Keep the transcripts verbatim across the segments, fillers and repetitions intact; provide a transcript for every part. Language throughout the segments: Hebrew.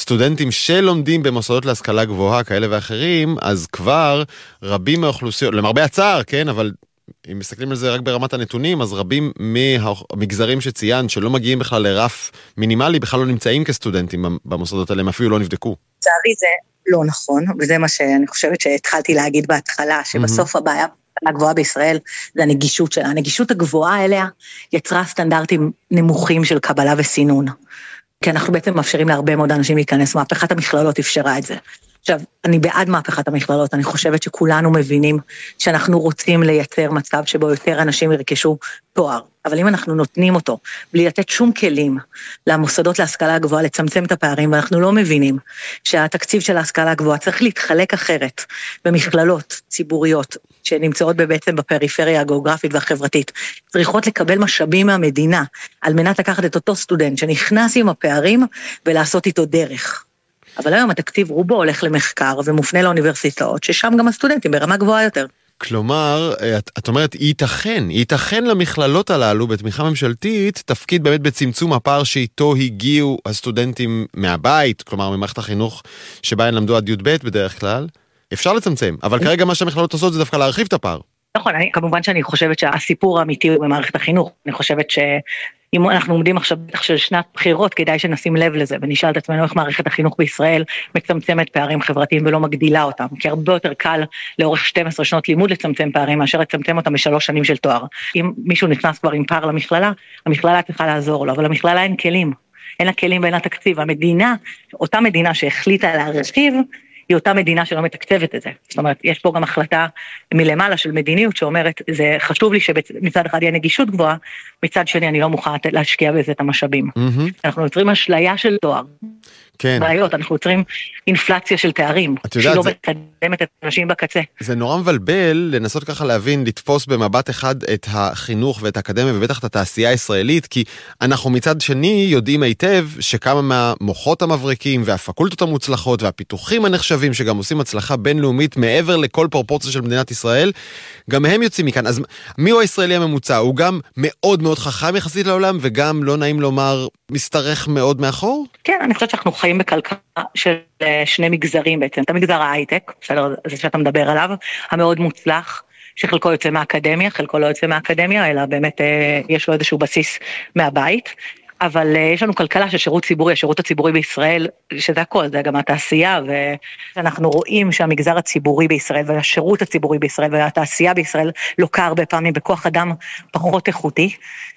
סטודנטים שלומדים במוסדות להשכלה גבוהה כאלה ואחרים, אז כבר רבים מהאוכלוסיות, למרבה הצער, כן, אבל אם מסתכלים על זה רק ברמת הנתונים, אז רבים מהמגזרים שציין שלא מגיעים בכלל לרף מינימלי, בכלל לא נמצאים כסטודנטים במוסדות האלה, הם אפילו לא נבדקו. צערי זה לא נכון, וזה מה שאני חושבת שהתחלתי להגיד בהתחלה, שבסוף הבעיה הגבוהה בישראל זה הנגישות שלה. הנגישות הגבוהה אליה יצרה סטנדרטים נמוכים של קבלה וסינון. כי אנחנו בעצם מאפשרים להרבה מאוד אנשים להיכנס, מהפכת המכללות אפשרה את זה. עכשיו, אני בעד מהפכת המכללות, אני חושבת שכולנו מבינים שאנחנו רוצים לייצר מצב שבו יותר אנשים ירכשו תואר, אבל אם אנחנו נותנים אותו, בלי לתת שום כלים למוסדות להשכלה הגבוהה, לצמצם את הפערים, ואנחנו לא מבינים שהתקציב של ההשכלה הגבוהה צריך להתחלק אחרת, במכללות ציבוריות, שנמצאות בעצם בפריפריה הגיאוגרפית והחברתית, צריכות לקבל משאבים מהמדינה, על מנת לקחת את אותו סטודנט שנכנס עם הפערים, ולעשות איתו דרך. אבל היום התקציב רובו הולך למחקר ומופנה לאוניברסיטאות, ששם גם הסטודנטים ברמה גבוהה יותר. כלומר, את, את אומרת, ייתכן, ייתכן למכללות הללו בתמיכה ממשלתית, תפקיד באמת בצמצום הפער שאיתו הגיעו הסטודנטים מהבית, כלומר ממערכת החינוך שבה הם למדו עד י"ב בדרך כלל, אפשר לצמצם, אבל כרגע מה שהמכללות עושות זה דווקא להרחיב את הפער. נכון, אני, כמובן שאני חושבת שהסיפור האמיתי הוא במערכת החינוך, אני חושבת שאם אנחנו עומדים עכשיו בטח של שנת בחירות, כדאי שנשים לב לזה, ונשאל את עצמנו איך מערכת החינוך בישראל מצמצמת פערים חברתיים ולא מגדילה אותם, כי הרבה יותר קל לאורך שתים עשרה שנות לימוד לצמצם פערים, מאשר לצמצם אותם בשלוש שנים של תואר. אם מישהו נכנס כבר עם פער למכללה, המכללה צריכה לעזור לו, אבל המכללה אין כלים, אין לה כלים ואין לה תקציב. המדינה, אותה מדינה שהחליטה להרחיב, היא אותה מדינה שלא מתקצבת את זה. זאת אומרת, יש פה גם החלטה מלמעלה של מדיניות שאומרת, זה חשוב לי שמצד אחד יהיה נגישות גבוהה, מצד שני אני לא מוכן להשקיע בזה את המשאבים. Mm-hmm. אנחנו יוצרים אשליה של תואר. כן. בעיות, אנחנו יוצרים אינפלציה של תארים, שלא זה... מקדמת את אנשים בקצה. זה נורא מבלבל לנסות ככה להבין, לתפוס במבט אחד את החינוך ואת האקדמיה, ובטח את התעשייה הישראלית, כי אנחנו מצד שני יודעים היטב שכמה מהמוחות המבריקים והפקולטות המוצלחות והפיתוחים הנחשבים, שגם עושים הצלחה בינלאומית מעבר לכל פרופורציה של מדינת ישראל, גם הם יוצאים מכאן. אז מי הוא הישראלי הממוצע? הוא גם מאוד מאוד חכם יחסית לעולם, וגם לא נעים לומר מסתרך מאוד מאחור? כן, אני חושבת שאנחנו חיים בכלכלה של שני מגזרים בעצם. את המגזר ההייטק, זה שאתה מדבר עליו, המאוד מוצלח, שחלקו יוצא מהאקדמיה, חלקו לא יוצא מהאקדמיה, אלא באמת יש לו איזשהו בסיס מהבית. אבל יש לנו כלכלה של שירות ציבורי, השירות הציבורי בישראל, שזה הכל, זה גם התעשייה, ואנחנו רואים שהמגזר הציבורי בישראל, והשירות הציבורי בישראל, והתעשייה בישראל, לוקה הרבה פעמים בכוח אדם פחות איכותי,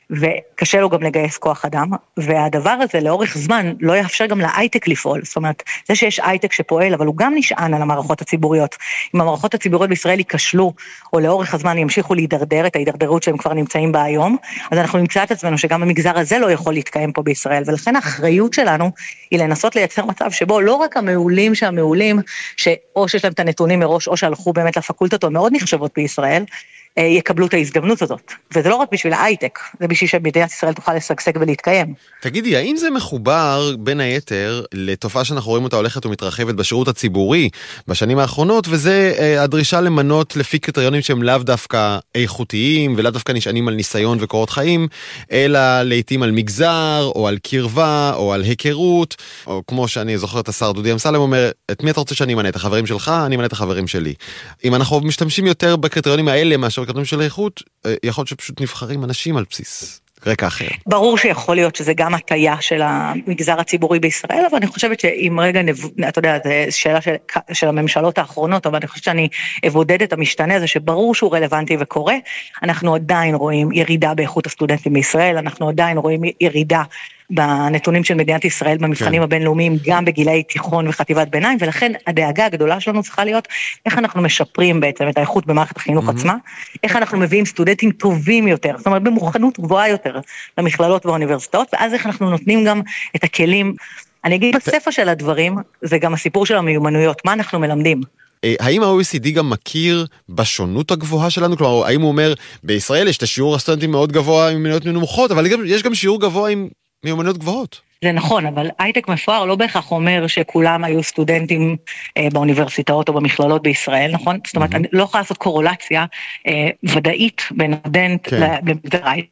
וקשה לו גם לגייס כוח אדם, והדבר הזה לאורך זמן לא יאפשר גם להייטק לפעול, זאת אומרת, זה שיש הייטק שפועל, אבל הוא גם נשען על המערכות הציבוריות. אם המערכות הציבוריות בישראל ייכשלו, או לאורך הזמן ימשיכו להידרדר, את ההידרדרות שהם כבר נמצאים בה היום, אז אנחנו נמצא את עצמנו שגם המגזר הזה לא יכול להתקיים פה בישראל, ולכן האחריות שלנו היא לנסות לייצר מצב שבו לא רק המעולים שהמעולים, שאו שיש להם את הנתונים מראש, או שהלכו באמת לפקולטות, או מאוד נחשבות בישראל, יקבלו את ההזדמנות הזאת. וזה לא רק בשביל ההייטק, זה בשביל שמדינת ישראל תוכל לשגשג ולהתקיים. תגידי, האם זה מחובר בין היתר לתופעה שאנחנו רואים אותה הולכת ומתרחבת בשירות הציבורי בשנים האחרונות, וזה הדרישה למנות לפי קריטריונים שהם לאו דווקא איכותיים, ולאו דווקא נשענים על ניסיון וקורות חיים, אלא לעתים על מגזר, או על קרבה, או על היכרות, או כמו שאני זוכר את השר דודי אמסלם אומר, את מי אתה רוצה שאני אמנה? את החברים שלך? אני אמנה את החברים שלי. אם אנחנו משתמשים יותר בקריטריונים האלה, מאשר בקריטריונים של האיכות, יכול להיות שפשוט נבחרים אנשים על בסיס רקע אחר. ברור שיכול להיות שזה גם הטיה של המגזר הציבורי בישראל, אבל אני חושבת שאם רגע, אתה יודע, זו שאלה של, של הממשלות האחרונות, אבל אני חושבת שאני אבודד את המשתנה הזה, שברור שהוא רלוונטי וקורה, אנחנו עדיין רואים ירידה באיכות הסטודנטים בישראל, אנחנו עדיין רואים ירידה בנתונים של מדינת ישראל במבחנים כן. הבינלאומיים, גם בגילי תיכון וחטיבת ביניים, ולכן הדאגה הגדולה שלנו צריכה להיות, איך אנחנו משפרים בעצם את האיכות במערכת החינוך mm-hmm. עצמה, איך אנחנו מביאים סטודנטים טובים יותר, זאת אומרת במוכנות גבוהה יותר למכללות והאוניברסיטאות, ואז איך אנחנו נותנים גם את הכלים, אני אגיד בספר של הדברים, זה גם הסיפור של המיומנויות, מה אנחנו מלמדים? האם ה-או אי סי די גם מכיר בשונות הגבוהה שלנו? כלומר, האם הוא אומר, בישראל יש את השיעור הסטודנטים מאוד גבוה עם מיומנויות נמוכות, אבל יש גם שיעור גבוה עם מיומנויות גבוהות. זה נכון, אבל הייטק מפואר לא בהכרח אומר שכולם היו סטודנטים אה, באוניברסיטאות או במכללות בישראל, נכון? זאת אומרת, אני לא יכולה לעשות קורולציה אה, ודאית בין סטודנט למגזר הייטק.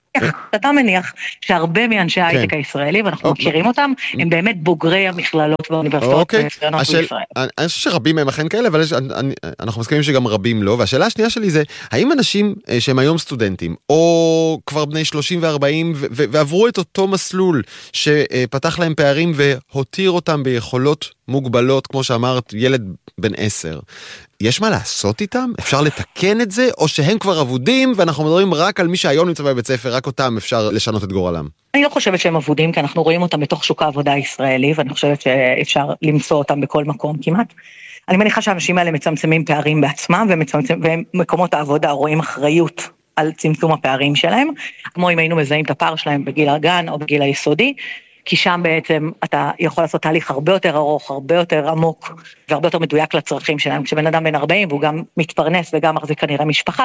אתה מניח שהרבה מאנשי ההייטק הישראלי, ואנחנו מכירים אותם, הם באמת בוגרי המכללות והאוניברסיטאות הציוניות בישראל. אני חושב שרבים מהם אכן כאלה, אבל אנחנו מסכימים שגם רבים לא, והשאלה השנייה שלי זה, האם אנשים שהם היום סטודנטים, או כבר בני שלושים וארבעים, ועברו את אותו מסלול שפתח להם פערים והותיר אותם ביכולות מוגבלות, כמו שאמרת, ילד בן עשר, יש מה לעשות איתם? אפשר לתקן את זה? או שהם כבר עבודים, ואנחנו מדברים רק על מי שהיום נמצא בבית ספר, רק אותם אפשר לשנות את גורלם? אני לא חושבת שהם עבודים, כי אנחנו רואים אותם בתוך שוק העבודה הישראלי, ואני חושבת שאפשר למצוא אותם בכל מקום כמעט. אני מניחה שהאנשים האלה מצמצמים פערים בעצמם, ומקומות העבודה רואים אחריות על צמצום הפערים שלהם, כמו אם היינו מזהים את הפער שלהם בגיל הגן או בגיל היסודי, כי שם בעצם אתה יכול לעשות תהליך הרבה יותר ארוך, הרבה יותר עמוק, והרבה יותר מדויק לצרכים שלהם. כשבן אדם בן ארבעים, והוא גם מתפרנס וגם מחזיק כנראה משפחה,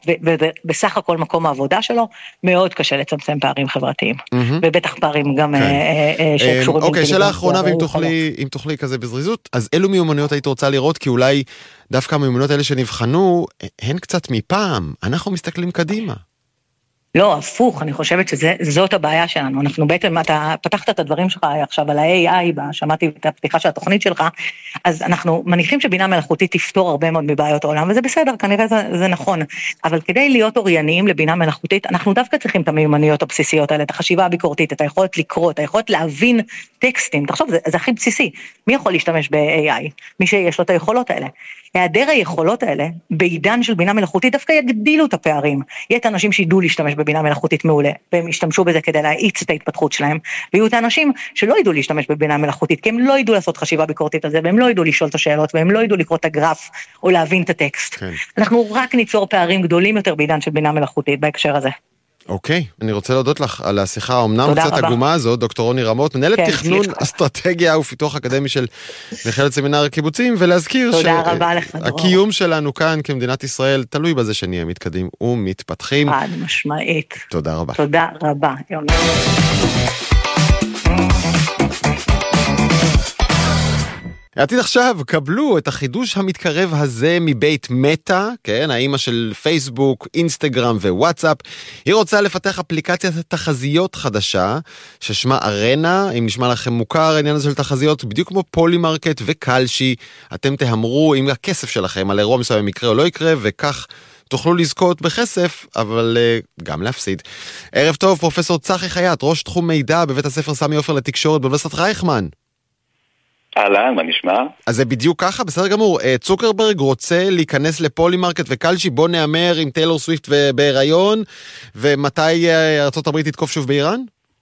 ובסך הכל מקום העבודה שלו, מאוד קשה לצמצם פערים חברתיים. ובטח פערים גם שקשורים. אוקיי, שאלה האחרונה, ואם תוכלי כזה בזריזות, אז אילו מיומנויות היית רוצה לראות? כי אולי דווקא המיומנויות האלה שנבחנו, הן קצת מפעם. אנחנו מסתכלים קדימה. לא, הפוך, אני חושבת שזאת הבעיה שלנו. אנחנו בעצם, אתה פתחת את הדברים שלך עכשיו על ה-איי איי, שמעתי את הפתיחה של התוכנית שלך, אז אנחנו מניחים שבינה מלאכותית תפתור הרבה מאוד מבעיות העולם, וזה בסדר, כנראה זה, זה נכון. אבל כדי להיות אורייניים לבינה מלאכותית, אנחנו דווקא צריכים את המיומנויות הבסיסיות האלה, את החשיבה הביקורתית, את היכולת לקרוא, את היכולת להבין טקסטים. תחשוב, זה, זה הכי בסיסי. מי יכול להשתמש ב-איי איי? מי שיש לו את היכולות האלה. היעדר היכולות האלה, בעידן של בינה מלאכותית, דווקא יגדילו את הפערים. יהיה את האנשים שידעו להשתמש בבינה מלאכותית מעולה, והם ישתמשו בזה כדי להאיץ את ההתפתחות שלהם, ויהיו את האנשים שלא ידעו להשתמש בבינה מלאכותית, כי הם לא ידעו לעשות חשיבה ביקורתית על זה, והם לא ידעו לשאול את השאלות, והם לא ידעו לקרוא את הגרף, או להבין את הטקסט. כן. אנחנו רק ניצור פערים גדולים יותר בעידן של בינה מלאכותית, בהקשר הזה. אוקיי, אני רוצה להודות לך על השיחה האומנם קצת הגומה הזאת, דוקטור רוני רמות, מנהלת תכנון אסטרטגיה ופיתוח אקדמי של מכללת סמינר הקיבוצים, ולהזכיר שהקיום שלנו כאן כמדינת ישראל תלוי בזה שנהיה מתקדמים ומתפתחים. חד משמעית. תודה רבה. תודה רבה. העתיד עכשיו, קבלו את החידוש המתקרב הזה מבית מטא, כן, האמא של פייסבוק, אינסטגרם ווואטסאפ. היא רוצה לפתח אפליקציית תחזיות חדשה, ששמה ארנה. אם נשמע לכם מוכר העניין הזה של תחזיות, בדיוק כמו פולימרקט וקלשי, אתם תהמרו אם הכסף שלכם על אירוע מסוים יקרה או לא יקרה, וכך תוכלו לזכות בכסף, אבל uh, גם להפסיד. ערב טוב, פרופסור צחי חייט, ראש תחום מידע בבית הספר סמי עופר לתקשורת באוניברסיטת רייכמן. אהלן, מה נשמע? אז זה בדיוק ככה, בסדר גמור. צוקרברג רוצה להיכנס לפולימרקט וקלשי, בוא נאמר עם טיילור סוויפט בהיריון, ומתי ארצות הברית תתקוף שוב באיראן?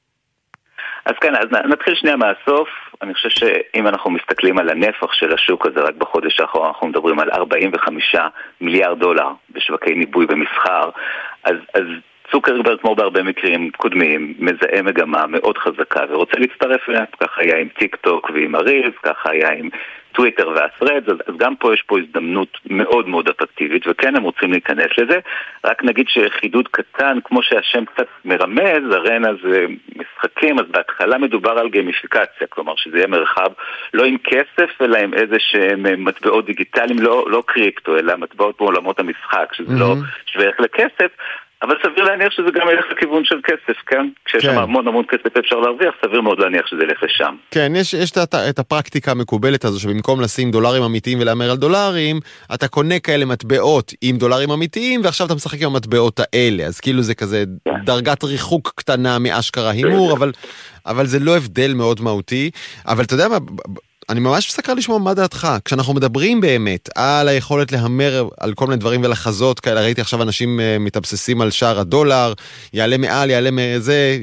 אז כן, אז נתחיל שנייה מהסוף. אני חושב שאם אנחנו מסתכלים על הנפח של השוק הזה, רק בחודש האחרון אנחנו מדברים על ארבעים וחמישה מיליארד דולר בשווקי ניבוי ומסחר, אז, אז צוקרברג, כמו בהרבה מקרים קודמים, מזהה מגמה מאוד חזקה ורוצה להצטרף אליה. ככה היה עם טיק טוק ועם הריז, ככה היה עם טוויטר והסרדס, אז, אז גם פה יש פה הזדמנות מאוד מאוד אטרקטיבית, וכן הם רוצים להיכנס לזה. רק נגיד שחידוד קטן, כמו שהשם קצת מרמז, ארנה זה משחקים, אז בהתחלה מדובר על גיימיפיקציה, כלומר שזה יהיה מרחב לא עם כסף, אלא עם איזה שהם מטבעות דיגיטליים, לא, לא קריפטו, אלא מטבעות בעולמות המשחק, שזה mm-hmm. לא שווה ערך לכסף, אבל סביר להניח שזה גם ילך לכיוון של כסף, כן? כשיש שם המון המון כסף אפשר להרוויח, סביר מאוד להניח שזה ילך לשם. כן, יש, יש את, את הפרקטיקה המקובלת הזו, שבמקום לשים דולרים אמיתיים ולאמר על דולרים, אתה קונה כאלה מטבעות עם דולרים אמיתיים, ועכשיו אתה משחק עם המטבעות האלה, אז כאילו זה כזה דרגת ריחוק קטנה מאשכרה הימור, אבל, אבל זה לא הבדל מאוד מהותי. אבל אתה יודע מה, אני ממש מסקר לשמוע מה דעתך, כשאנחנו מדברים באמת על היכולת להמר על כל מיני דברים ולחזות כאלה, ראיתי עכשיו אנשים מתאבססים על שער הדולר, יעלה מעל, יעלה מזה,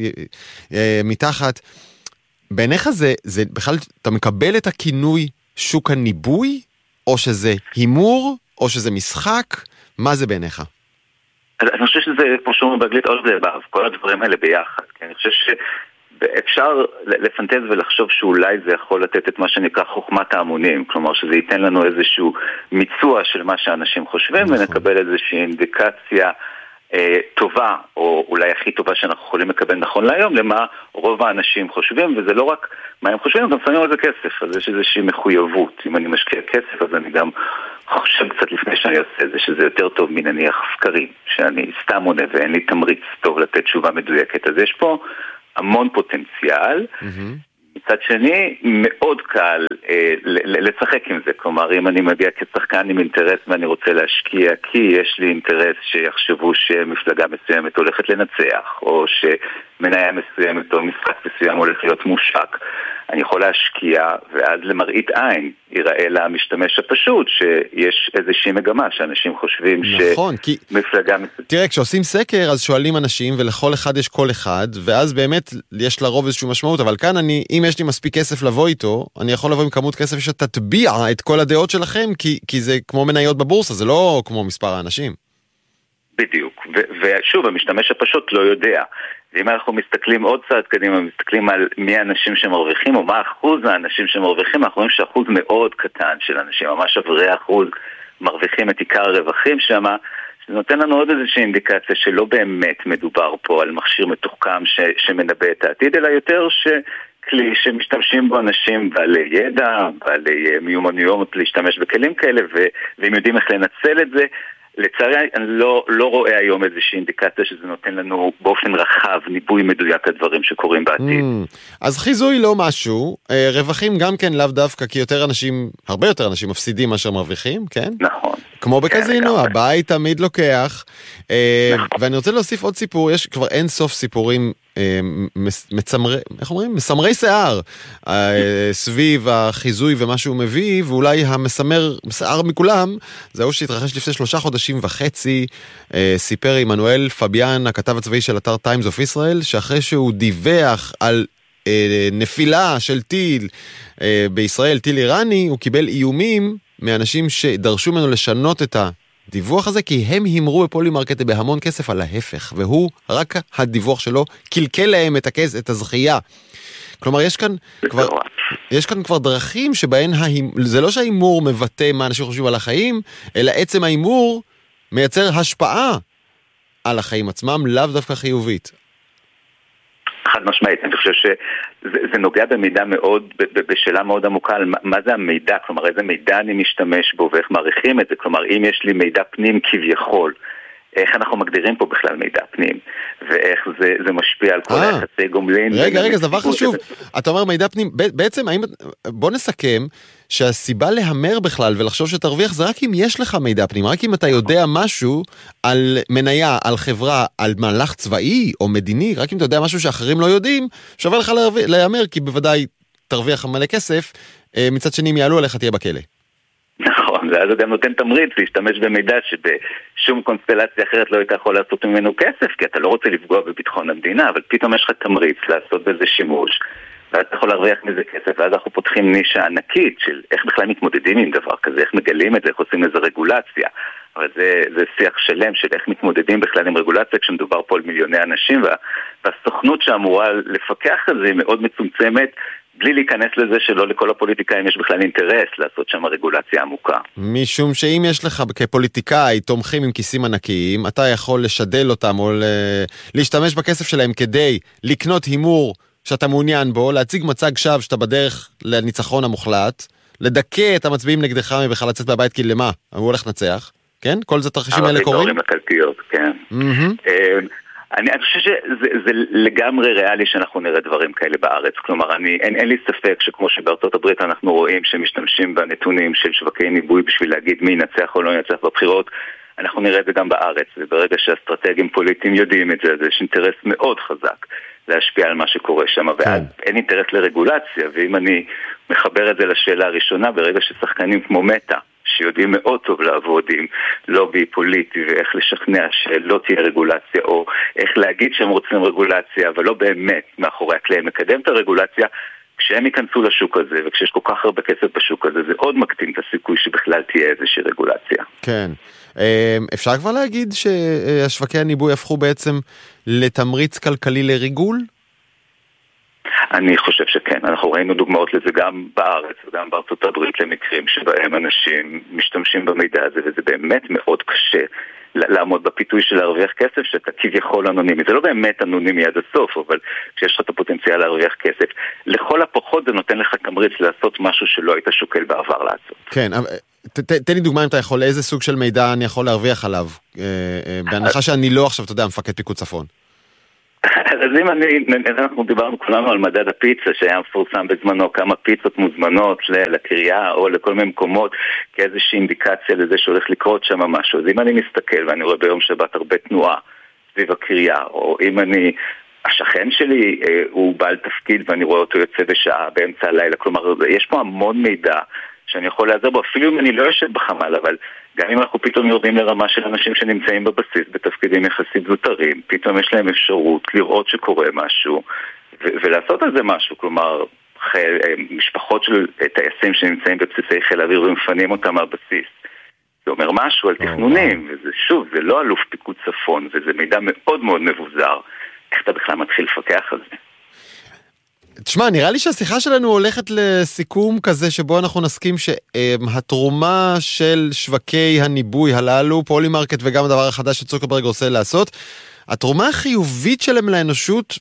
מתחת. בעיניך זה, זה בכלל, אתה מקבל את הכינוי שוק הניבוי, או שזה הימור, או שזה משחק? מה זה בעיניך? אני חושב שזה, כמו שאומרים באנגלית, all the above, כל הדברים האלה ביחד, כי אני חושב ש... אפשר לפנטז ולחשוב שאולי זה יכול לתת את מה שנקרא חוכמת ההמונים, כלומר שזה ייתן לנו איזשהו מיצוע של מה שאנשים חושבים, ונקבל איזושהי אינדיקציה טובה, או אולי הכי טובה שאנחנו יכולים לקבל נכון להיום, למה רוב האנשים חושבים, וזה לא רק מה הם חושבים, גם שמים על זה כסף, אז יש איזושהי מחויבות. אם אני משקיע כסף, אז אני גם חושב קצת לפני שאני עושה את זה, שזה יותר טוב מנניח סקרים, שאני סתם עונה ואין לי תמריץ טוב לתת תשובה מדויקת. אז יש פה המון פוטנציאל, mm-hmm. מצד שני, מאוד קל אה, לשחק עם זה. כלומר, אם אני מגיע כשחקן עם אינטרס ואני רוצה להשקיע, כי יש לי אינטרס שיחשבו שמפלגה מסוימת הולכת לנצח, או שמניה מסוימת או משחק מסוים הולך להיות מושק, אני יכול להשקיע, ואז למראית עין ייראה למשתמש הפשוט שיש איזושהי מגמה שאנשים חושבים נכון, שמפלגה... כי... תראה, כשעושים סקר אז שואלים אנשים ולכל אחד יש כל אחד, ואז באמת יש לרוב איזושהי משמעות, אבל כאן אני, אם יש לי מספיק כסף לבוא איתו, אני יכול לבוא עם כמות כסף שתטביע את כל הדעות שלכם, כי, כי זה כמו מניות בבורסה, זה לא כמו מספר האנשים. בדיוק, ו- ושוב, המשתמש הפשוט לא יודע. ואם אנחנו מסתכלים עוד צעד קדימה, מסתכלים על מי האנשים שמרוויחים, או מה אחוז האנשים שמרוויחים, אנחנו רואים שאחוז מאוד קטן של אנשים, ממש עברי אחוז, מרוויחים את עיקר הרווחים שם, שזה נותן לנו עוד איזושהי אינדיקציה שלא באמת מדובר פה על מכשיר מתוחכם ש- שמנבא את העתיד, אלא יותר שכלי שמשתמשים בו אנשים בעלי ידע, בעלי מיומנויות להשתמש בכלים כאלה, ו- והם יודעים איך לנצל את זה. לצערי, אני לא, לא רואה היום איזושהי אינדיקציה שזה נותן לנו באופן רחב ניבוי מדויק הדברים שקורים בעתיד. Mm, אז חיזוי לא משהו, רווחים גם כן לאו דווקא, כי יותר אנשים, הרבה יותר אנשים מפסידים מה שמרוויחים, כן? נכון. כמו בקזינו, כן, הבית תמיד לוקח. נכון. ואני רוצה להוסיף עוד סיפור, יש כבר אין סוף סיפורים מצמרי, איך אומרים? מסמרי שיער, סביב החיזוי ומה שהוא מביא, ואולי המסמר שיער מכולם, זהו שהתרחש לפני שלושה חודשים וחצי, סיפר עמנואל פביאן, הכתב הצבאי של אתר Times of Israel, שאחרי שהוא דיווח על נפילה של טיל בישראל, טיל איראני, הוא קיבל איומים מאנשים שדרשו ממנו לשנות את ה... דיווח הזה, כי הם הימרו בפולימרקט בהמון כסף על ההפך, והוא, רק הדיווח שלו, קלקל להם את הכס, את הזכייה. כלומר, יש כאן כבר, יש כאן כבר דרכים שבהן, זה לא שהאימור מבטא מה אנשים חושבים על החיים, אלא עצם האימור מייצר השפעה על החיים עצמם, לאו דווקא חיובית. חד משמעית, אני חושב שזה נוגע במידע מאוד, בשאלה מאוד עמוקה על מה זה המידע, כלומר איזה מידע אני משתמש בו ואיך מעריכים את זה, כלומר אם יש לי מידע פנים כביכול, איך אנחנו מגדירים פה בכלל מידע פנים, ואיך זה, זה משפיע על כל היחסי גומלין. רגע, רגע, זה דבר חשוב. אתה אומר מידע פנים, בעצם, בוא נסכם שהסיבה להמר בכלל ולחשוב שתרוויח זה רק אם יש לך מידע פנים, רק אם אתה יודע משהו על מניה, על חברה, על מהלך צבאי או מדיני, רק אם אתה יודע משהו שאחרים לא יודעים, שווה לך להמר, כי בוודאי תרוויח מלא כסף, מצד שני אם יעלו עליך תהיה בכלא. נכון, ואז הוא גם נותן תמריץ להשתמש במידע שבשום קונסטלציה אחרת לא היית יכול לעשות ממנו כסף, כי אתה לא רוצה לפגוע בביטחון המדינה, אבל פתאום יש לך תמריץ לעשות בזה שימוש, ואז אתה יכול להרוויח מזה כסף, ואז אנחנו פותחים נישה ענקית של איך בכלל מתמודדים עם דבר כזה, איך מגלים את זה, איך עושים איזה רגולציה, אבל זה, זה שיח שלם של איך מתמודדים בכלל עם רגולציה כשמדובר פה על מיליוני אנשים, וה, והסוכנות שאמורה לפקח על זה היא מאוד מצומצמת, בלי להיכנס לזה שלא לכל הפוליטיקאים יש בכלל אינטרס לעשות שם רגולציה עמוקה. משום שאם יש לך כפוליטיקאי תומכים עם כיסים ענקיים, אתה יכול לשדל אותם או להשתמש בכסף שלהם כדי לקנות הימור שאתה מעוניין בו, להציג מצג שווא שאתה בדרך לניצחון המוחלט, לדכא את המצביעים נגדך מבכלל לצאת מהבית, כי למה? הוא הולך לנצח, כן? כל זה תרחישים האלה קורים? אבל לקלפיות, כן. אני חושב שזה לגמרי ריאלי שאנחנו נראה דברים כאלה בארץ, כלומר אני, אין, אין לי ספק שכמו שבארצות הברית אנחנו רואים שמשתמשים בנתונים של שווקי ניבוי בשביל להגיד מי ינצח או לא ינצח בבחירות, אנחנו נראה את זה גם בארץ, וברגע שהאסטרטגים פוליטיים יודעים את זה, אז יש אינטרס מאוד חזק להשפיע על מה שקורה שם, ואז אין אינטרס לרגולציה, ואם אני מחבר את זה לשאלה הראשונה, ברגע ששחקנים כמו מטה, שיודעים מאוד טוב לעבוד עם לובי פוליטי ואיך לשכנע שלא תהיה רגולציה או איך להגיד שהם רוצים רגולציה אבל לא באמת מאחורי הקלעים מקדם את הרגולציה, כשהם ייכנסו לשוק הזה וכשיש כל כך הרבה כסף בשוק הזה זה עוד מקטין את הסיכוי שבכלל תהיה איזושהי רגולציה. כן, אפשר כבר להגיד שהשווקי הניבוי הפכו בעצם לתמריץ כלכלי לריגול? אני חושב שכן, אנחנו ראינו דוגמאות לזה גם בארץ וגם בארצות הברית למקרים שבהם אנשים משתמשים במידע הזה וזה באמת מאוד קשה לעמוד בפיתוי של להרוויח כסף, שאתה כביכול אנונימי. זה לא באמת אנונימי עד הסוף, אבל כשיש לך את הפוטנציאל להרוויח כסף, לכל הפחות זה נותן לך תמריץ לעשות משהו שלא היית שוקל בעבר לעשות. כן, תן לי דוגמה אם אתה יכול, איזה סוג של מידע אני יכול להרוויח עליו, בהנחה שאני לא עכשיו, אתה יודע, מפקד פיקוד צפון. אז אם אני, אנחנו דיברנו כולנו על מדד הפיצה שהיה מפורסם בזמנו, כמה פיצות מוזמנות לקריאה או לכל מיני מקומות כאיזושהי אינדיקציה לזה שהולך לקרות שם משהו. אז אם אני מסתכל ואני רואה ביום שבת הרבה תנועה סביב הקריאה, או אם אני, השכן שלי הוא בעל תפקיד ואני רואה אותו יוצא בשעה באמצע הלילה, כלומר יש פה המון מידע שאני יכול לעזר בו, אפילו אם אני לא יושב בחמ"ל, אבל גם אם אנחנו פתאום יורדים לרמה של אנשים שנמצאים בבסיס, בתפקידים יחסית זוטרים, פתאום יש להם אפשרות לראות שקורה משהו, ו- ולעשות על זה משהו, כלומר, חיל, משפחות של טייסים שנמצאים בבסיסי חיל האוויר ומפנים אותם מהבסיס. זה אומר משהו על תכנונים, oh, wow. וזה שוב, זה לא אלוף פיקוד צפון, וזה מידע מאוד מאוד מבוזר. איך אתה בכלל מתחיל לפקח על זה? תשמע, נראה לי שהשיחה שלנו הולכת לסיכום כזה שבו אנחנו נסכים שהתרומה של שווקי הניבוי הללו, פולימרקט וגם הדבר החדש שצוקרברג עושה לעשות, התרומה החיובית שלהם לאנושות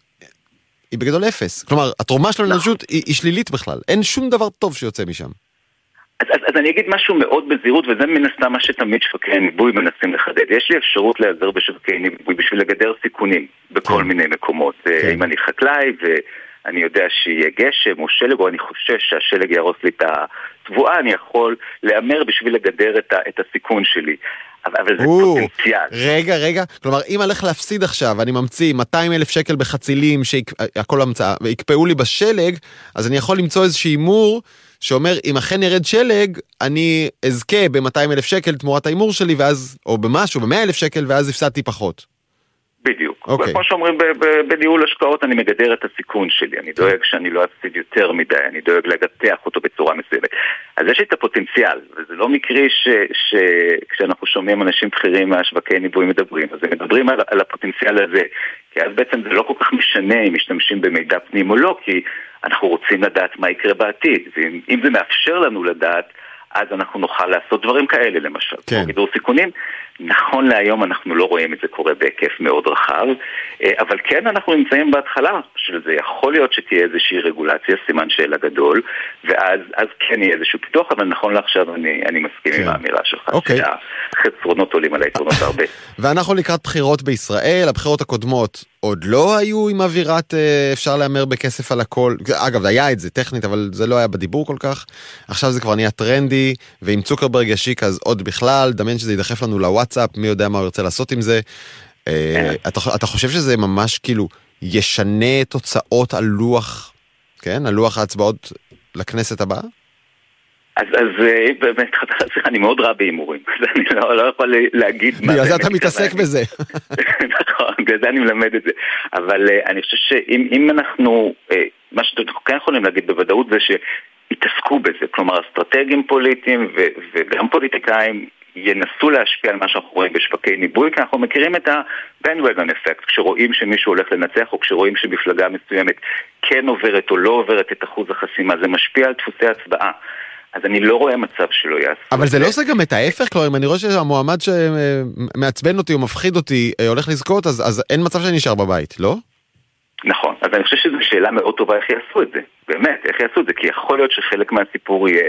היא בגדול אפס. כלומר, התרומה שלהם לאנושות היא, היא שלילית בכלל. אין שום דבר טוב שיוצא משם. אז, אז, אז אני אגיד משהו מאוד בזהירות, וזה מן הסתם מה שתמיד שווקי ניבוי מנסים לחדד. יש לי אפשרות להיעזר בשווקי ניבוי בשביל לגדר סיכונים בכל כן. מיני מקומות. כן. אם אני חקלאי ו... אני יודע שיהיה גשם או שלג, או אני חושש שהשלג ירוס לי את התבואה, אני יכול לאמר בשביל לגדר את, ה, את הסיכון שלי. אבל, אבל זה או, פוטנציאל. רגע, רגע. כלומר, אם הלך להפסיד עכשיו, אני ממציא מאתיים אלף שקל בחצילים, שהכל המצאה, ויקפאו לי בשלג, אז אני יכול למצוא איזשהו אימור, שאומר, אם אכן ירד שלג, אני אזכה ב-מאתיים אלף שקל תמורת האימור שלי, ואז, או במשהו, ב-מאה אלף שקל, ואז הפסדתי פחות. בדיוק. Okay. וכמו שאומרים, בניהול השקעות אני מגדר את הסיכון שלי, אני דואג שאני לא אפסיד יותר מדי, אני דואג לגתח אותו בצורה מסוימת. אז יש לי את הפוטנציאל, וזה לא מקרי שכשאנחנו שומעים אנשים בכירים מהשווקי ניבוי מדברים, אז הם מדברים על, על הפוטנציאל הזה, כי אז בעצם זה לא כל כך משנה אם משתמשים במידע פנים או לא, כי אנחנו רוצים לדעת מה יקרה בעתיד, ואם זה מאפשר לנו לדעת, אז אנחנו נוכל לעשות דברים כאלה, למשל. כן. גידור סיכונים, נכון להיום אנחנו לא רואים את זה קורה בהיקף מאוד רחב, אבל כן אנחנו נמצאים בהתחלה של זה. יכול להיות שתהיה איזושהי רגולציה, סימן שאלה גדול, ואז אז כן יהיה איזשהו פיתוח, אבל נכון לעכשיו אני, אני מסכים כן. עם האמירה שלך, אוקיי. שהחסרונות עולים על היתרונות הרבה. ואנחנו לקראת בחירות בישראל, הבחירות הקודמות עוד לא היו עם אווירת אפשר לאמר בכסף על הכל, אגב היה את זה טכנית, אבל זה לא היה בדיבור כל כך, עכשיו זה כבר נהיה טרנדי, ועם צוקרברג ישיק אז עוד בכלל, דמיין שזה ידחף לנו לוואטסאפ, מי יודע מה הוא ירצה לעשות עם זה, אתה, אתה חושב שזה ממש כאילו ישנה תוצאות על לוח, כן, על לוח ההצבעות לכנסת הבאה? אז, אז באמת, אני מאוד רע באימורים, אני לא, לא יכול להגיד מה... בגלל זה אתה מתעסק בזה. נכון, בגלל זה אני מלמד את זה. אבל אני חושב שאם אנחנו, מה שאנחנו כן יכולים להגיד בוודאות זה שהתעסקו בזה, כלומר אסטרטגיים פוליטיים וגם פוליטיקאים ינסו להשפיע על מה שאנחנו רואים בשווקי ניבוי, כי אנחנו מכירים את ה-bandwagon effect, כשרואים שמישהו הולך לנצח, או כשרואים שמפלגה מסוימת כן עוברת או לא עוברת את אחוז החסימה, זה משפיע על דפוסי הצבעה. אז אני לא רואה מצב שלא יעשו. אבל זה לא עושה גם את ההפך? כלומר, אם אני רואה שהמועמד שמעצבן אותי או מפחיד אותי הולך לזכות, אז, אז אין מצב שאני נשאר בבית, לא? נכון. אז אני חושב שזו שאלה מאוד טובה איך יעשו את זה. באמת, איך יעשו את זה? כי יכול להיות שחלק מהסיפור יהיה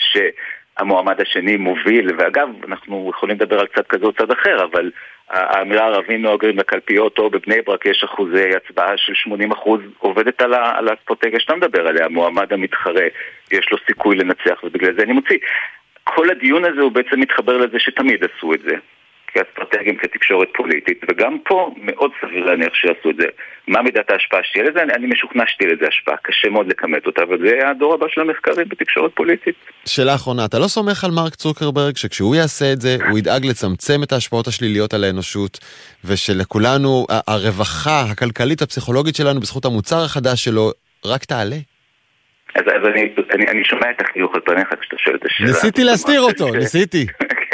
שהמועמד השני מוביל, ואגב, אנחנו יכולים לדבר על צד כזה או צד אחר, אבל האמירה הערבים נוהגים בקלפיות או בבני ברק יש אחוזי הצבעה של שמונים אחוז עובדת על, ה, על האסטרטגיה שאתה מדבר עליה, המועמד המתחרה יש לו סיכוי לנצח ובגלל זה אני מוציא. כל הדיון הזה הוא בעצם מתחבר לזה שתמיד עשו את זה, כאסטרטגיים, כתקשורת פוליטית, וגם פה מאוד סביר להניח שיעשו את זה. מה מידת ההשפעה שתהיה לזה? אני, אני משוכנע שתהיה לזה השפעה, קשה מאוד לכמת אותה, וזה הדור הבא של המחקרים בתקשורת פוליטית. שאלה אחרונה, אתה לא סומך על מרק צוקרברג שכשהוא יעשה את זה, הוא ידאג לצמצם את ההשפעות השליליות על האנושות, ושלכולנו הרווחה הכלכלית הפסיכולוגית שלנו בזכות המוצר החדש שלו רק תעלה? אז, אז אני, אני, אני שומע את החיוך על פניך כשאתה שואל את השאלה. ניסיתי להסתיר אותו, ניסיתי.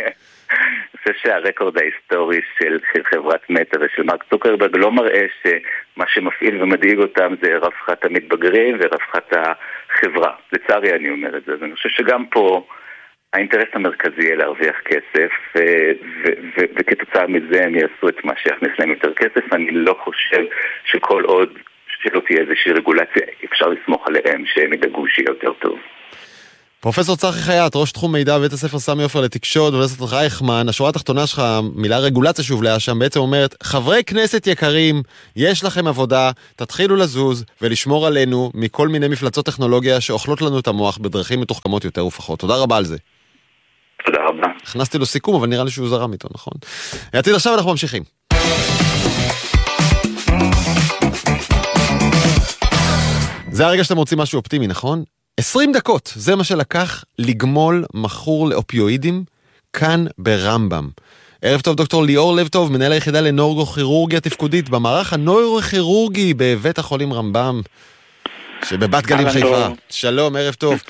אני חושב שהרקורד ההיסטורי של, של חברת מטא ושל מרק צוקרברג לא מראה שמה שמפעיל ומדאיג אותם זה רווחת המתבגרים ורווחת החברה. לצערי אני אומר את זה. אז אני חושב שגם פה האינטרס המרכזי יהיה להרוויח כסף, וכתוצאה מזה הם יעשו את מה שיכניס להם יותר כסף. אני לא חושב שכל עוד שלא תהיה איזושהי רגולציה, אפשר לסמוך עליהם שהם ידאגו שיהיה יותר טוב. פרופסור צחי חייט, ראש תחום מידע בבית הספר סמי עופר לתקשורת באוניברסיטת רייכמן, השורה התחתונה שלך, מילה רגולציה שהובלעה שם, בעצם אומרת, חברי כנסת יקרים, יש לכם עבודה, תתחילו לזוז ולשמור עלינו מכל מיני מפלצות טכנולוגיה שאוכלות לנו את המוח בדרכים מתוחכמות יותר ופחות. תודה רבה על זה. תודה רבה. הכנסתי לו סיכום, אבל נראה לי שהוא זרם איתו, נכון? יעתיד, עכשיו אנחנו ממשיכים. זה הרגע שאתם רוצים משהו אופטימי, נכון? עשרים דקות, זה מה שלקח לגמול מכור לאופיואידים כאן ברמב"ם. ערב טוב דוקטור ליאור לב טוב, מנהל היחידה לנוירוכירורגיה תפקודית במערך הנוירוכירורגי בבית החולים רמב"ם שבבת גלים חיפה. שלום, ערב טוב.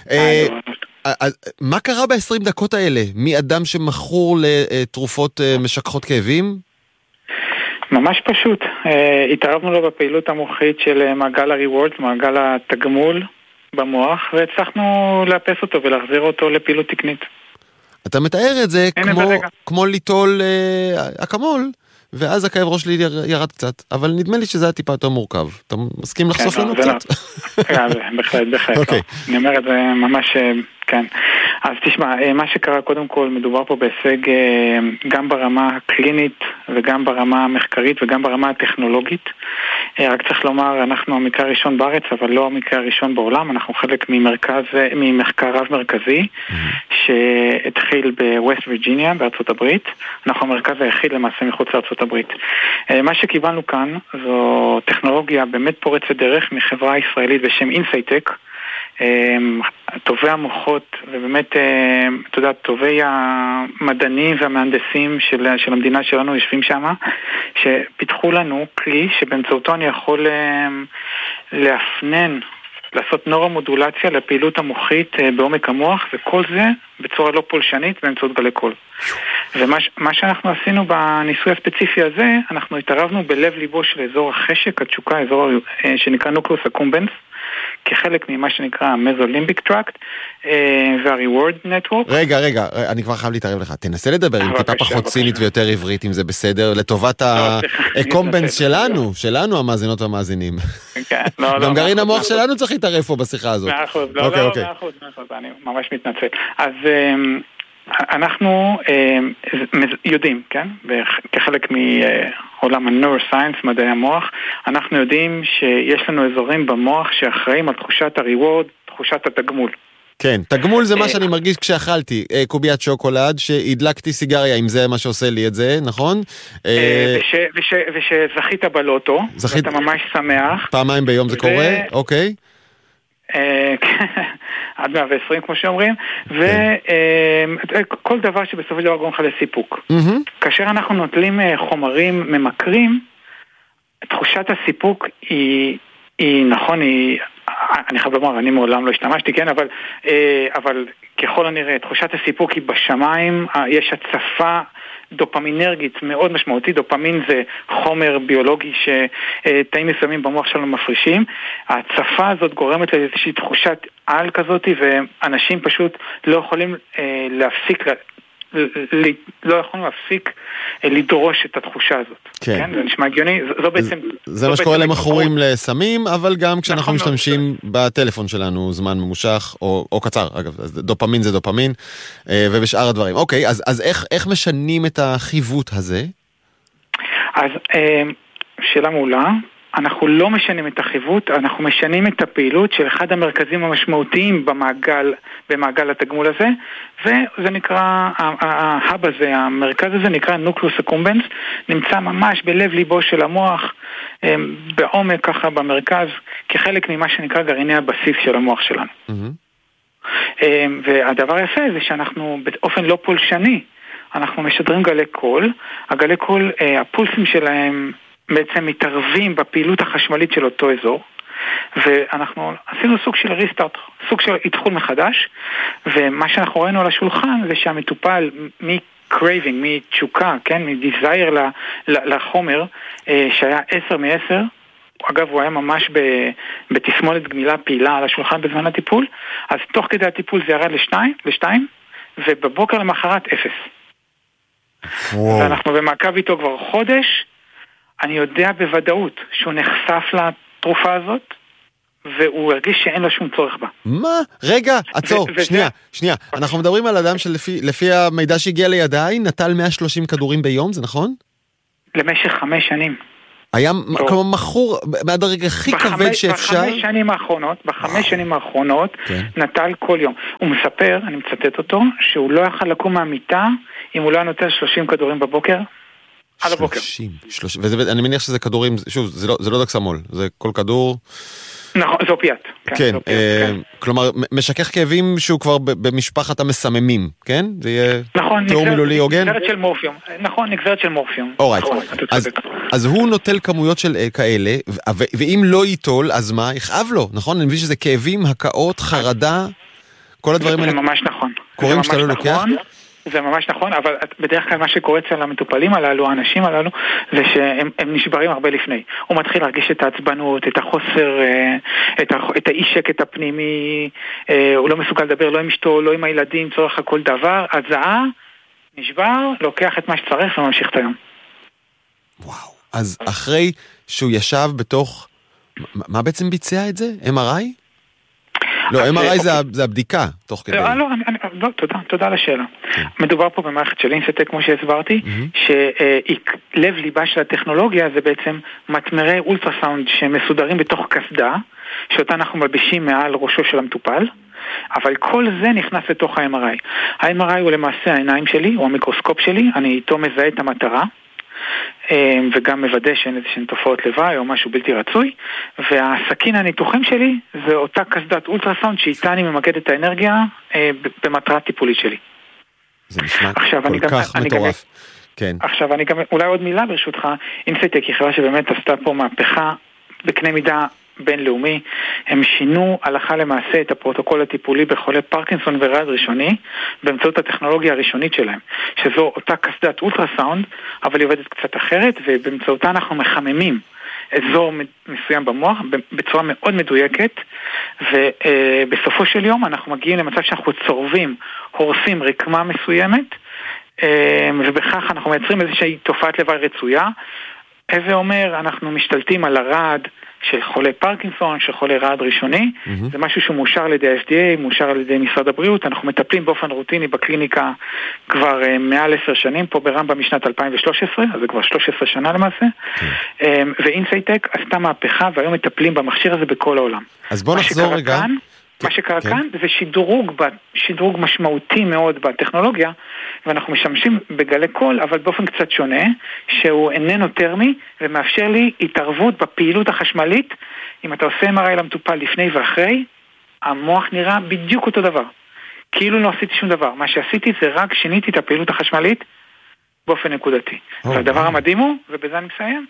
מה קרה ב-עשרים דקות האלה? מאדם שמכור לתרופות משככות כאבים? ממש פשוט. התערבנו לו בפעילות המוחית של מעגל הריוורד, מעגל התגמול במוח, והצלחנו לאפס אותו ולהחזיר אותו לפעילות תקנית. אתה מתאר את זה כמו, כמו ליטול אה, אקמול, ואז הכאב ראש לי ירד קצת, אבל נדמה לי שזה היה טיפה יותר מורכב. אתה מסכים לחשוף לנו קצת? בהחלט, בהחלט. אני אומר את זה ממש, כן. אז תשמע, מה שקרה קודם כל, מדובר פה בהישג גם ברמה הקלינית וגם ברמה המחקרית וגם ברמה הטכנולוגית. רק צריך לומר, אנחנו המקרה הראשון בארץ, אבל לא המקרה הראשון בעולם. אנחנו חלק ממרכז, ממחקר רב מרכזי, שהתחיל בווסט וירג'יניה בארצות הברית. אנחנו המרכז היחיד למעשה מחוץ לארצות הברית. מה שקיבלנו כאן זו טכנולוגיה באמת פורצת דרך מחברה ישראלית בשם אינסייטק, טובי המוחות ובאמת, אתה יודע, טובי המדענים והמהנדסים של, של המדינה שלנו יושבים שם, שפיתחו לנו כלי שבאמצעותו אני יכול להפנן, לעשות נורמודולציה לפעילות המוחית בעומק המוח, וכל זה בצורה לא פולשנית באמצעות גלי קול. ומה מה שאנחנו עשינו בניסוי הספציפי הזה, אנחנו התערבנו בלב ליבו של אזור החשק, התשוקה, אזור שנקרא נוקלוס אקומבנס, כחלק ממה שנקרא המזולימביק טראקט והריוורד נטוורק. רגע, רגע, אני כבר חייב להתערב לך. תנסה לדבר עם טיפה פחות סינית ויותר עברית, אם זה בסדר, לטובת האקומבנס שלנו, שלנו המאזינות והמאזינים. גם גרעין המוח שלנו צריך להתערב פה בשיחה הזאת. מאה אחוז, לא, לא, מאה אחוז, אני ממש מתנצל. אז אנחנו יודעים, כן, כחלק מעולם הנוירוסיינס, מדעי המוח, אנחנו יודעים שיש לנו אזורים במוח שאחראים על תחושת הריוורד, תחושת התגמול. כן, תגמול זה מה שאני מרגיש כשאכלתי קוביית שוקולד, שהדלקתי סיגריה, אם זה מה שעושה לי את זה, נכון? ושזכית בלוטו, ואתה ממש שמח. פעמיים ביום זה קורה, אוקיי. עד מאה ועשרים כמו שאומרים, וכל דבר שבסופו של דבר גורם לך לסיפוק. כאשר אנחנו נוטלים חומרים ממכרים, תחושת הסיפוק היא, היא נכון, היא, אני חייב לומר, אני מעולם לא השתמשתי, כן, אבל, אבל ככל הנראה, תחושת הסיפוק היא בשמיים, יש הצפה דופמינרגית מאוד משמעותית. דופמין זה חומר ביולוגי שתאים מסוימים במוח שלנו מפרישים. ההצפה הזאת גורמת לאיזושהי תחושת על כזאת, ואנשים פשוט לא יכולים להפסיק, לא יכולים להפסיק לדרוש את התחושה הזאת. כן, זה נשמע הגיוני. זו בעצם... זה מה שקורה למכורים לסמים, אבל גם כשאנחנו משתמשים בטלפון שלנו זמן ממושך, או קצר, אגב, דופמין זה דופמין, ובשאר הדברים. אוקיי, אז איך משנים את החיווט הזה? אז שאלה מעולה. אנחנו לא משנים את החיווט, אנחנו משנים את הפעילות של אחד המרכזים המשמעותיים במעגל, במעגל התגמול הזה, וזה נקרא, ההאב הזה, המרכז הזה נקרא נוקלוס אקומבנס, נמצא ממש בלב ליבו של המוח, בעומק ככה במרכז, כחלק ממה שנקרא גרעיני הבסיס של המוח שלנו. Mm-hmm. והדבר היפה זה שאנחנו באופן לא פולשני, אנחנו משדרים גלי קול, הגלי קול, הפולסים שלהם, בעצם מתערבים בפעילות החשמלית של אותו אזור, ואנחנו עשינו סוג של ריסטארט, סוג של התחול מחדש, ומה שאנחנו ראינו על השולחן זה שהמטופל מקרייבינג, מתשוקה, כן, מדיזייר לחומר, שהיה עשר מעשר, אגב הוא היה ממש בתסמונת גמילה פעילה על השולחן בזמן הטיפול, אז תוך כדי הטיפול זה ירד לשתיים, לשתיים, ובבוקר למחרת אפס. ואנחנו במעקב איתו כבר חודש, אני יודע בוודאות שהוא נחשף לתרופה הזאת, והוא הרגיש שאין לו שום צורך בה. מה? רגע, עצור, שנייה, שנייה. אנחנו מדברים על אדם שלפי המידע שהגיע לידיי, נטל מאה ושלושים כדורים ביום, זה נכון? למשך חמש שנים. היה כמו מחור, מהדרג הכי כבד שאפשר. בחמש שנים האחרונות, בחמש שנים האחרונות, נטל כל יום. הוא מספר, אני מצטט אותו, שהוא לא יכל לקום מהמיטה, אם הוא לא נוטל שלושים כדורים בבוקר, על הבוקר. שלושים, ואני מניח שזה כדורים, שוב, זה לא דקסמול, זה כל כדור... נכון, זה אופיאט. כן, כלומר, משכך כאבים שהוא כבר במשפחת המסממים, כן? זה יהיה תיאור מילולי הוגן? נגזרת של מורפיום. נכון, נגזרת של מורפיום. אורייט. אז הוא נוטל כמויות של כאלה, ואם לא ייטול, אז מה? יכאב לו, נכון? אני מבין שזה כאבים, הקאות, חרדה, כל הדברים האלה. זה ממש נכון. קוראים שאתה לא לוקח? זה ממש נכון, אבל בדרך כלל מה שקורה אצל המטופלים הללו, האנשים הללו, זה שהם נשברים הרבה לפני. הוא מתחיל להרגיש את העצבנות, את החוסר, את, ה, את האי שקט הפנימי, הוא לא מסוגל לדבר לא עם אשתו, לא עם הילדים, צורך הכל דבר, הזעה, נשבר, לוקח את מה שצריך וממשיך את היום. וואו, אז אחרי שהוא ישב בתוך, מה בעצם ביצע את זה? אם אר איי? לא, אם אר איי זה הבדיקה, תוך כדי. לא, תודה, תודה לשאלה. מדובר פה במערכת של אינסטק, כמו שהסברתי, שלב ליבה של הטכנולוגיה זה בעצם מטמרי אולטרסאונד שמסודרים בתוך כסדה, שאותה אנחנו מלבישים מעל ראשו של המטופל, אבל כל זה נכנס לתוך ה-אם אר איי. ה-אם אר איי הוא למעשה העיניים שלי, הוא המיקרוסקופ שלי, אני איתו מזהה את המטרה, וגם מוודא שאין איזושהי תופעות לוואי או משהו בלתי רצוי, והסכין הניתוחים שלי זה אותה כסדת אולטרסאונד שאיתה אני ממקד את האנרגיה במטרה טיפולית שלי. זה נשמע כל כך מטורף. כן. עכשיו אני גם, אולי עוד מילה ברשותך, אינסייטק היא חברה שבאמת עשתה פה מהפכה בקנה מידה בינלאומי, הם שינו הלכה למעשה את הפרוטוקול הטיפולי בחולי פרקינסון ורעד ראשוני באמצעות הטכנולוגיה הראשונית שלהם, שזו אותה כסדת אולטרסאונד, אבל היא עובדת קצת אחרת, ובאמצעותה אנחנו מחממים אזור מסוים במוח בצורה מאוד מדויקת, ובסופו של יום אנחנו מגיעים למצב שאנחנו צורבים, הורסים רקמה מסוימת, ובכך אנחנו מייצרים איזושהי תופעת לוואי רצויה. איזה אומר, אנחנו משתלטים על הרעד של חולי פרקינסון, של חולי רעד ראשוני, mm-hmm. זה משהו שהוא מאושר על ידי ה-אף די איי, מאושר על ידי משרד הבריאות, אנחנו מטפלים באופן רוטיני בקליניקה כבר uh, מעל עשר שנים, פה ברמב"ם משנת אלפיים ושלוש עשרה, אז זה כבר שלוש עשרה שנה למעשה, mm-hmm. um, ואינסייטק עשתה מהפכה, והיום מטפלים במכשיר הזה בכל העולם. אז בוא נחזור רגע. כאן, מה שקרה כן. כאן זה שדרוג, שדרוג משמעותי מאוד בטכנולוגיה, ואנחנו משמשים בגלי קול, אבל באופן קצת שונה, שהוא איננו טרמי, ומאפשר לי התערבות בפעילות החשמלית. אם אתה עושה אם אר איי למטופל לפני ואחרי, המוח נראה בדיוק אותו דבר. כאילו לא עשיתי שום דבר. מה שעשיתי זה רק שיניתי את הפעילות החשמלית באופן נקודתי. Oh, והדבר oh. המדהים הוא, ובזה אני מסיים,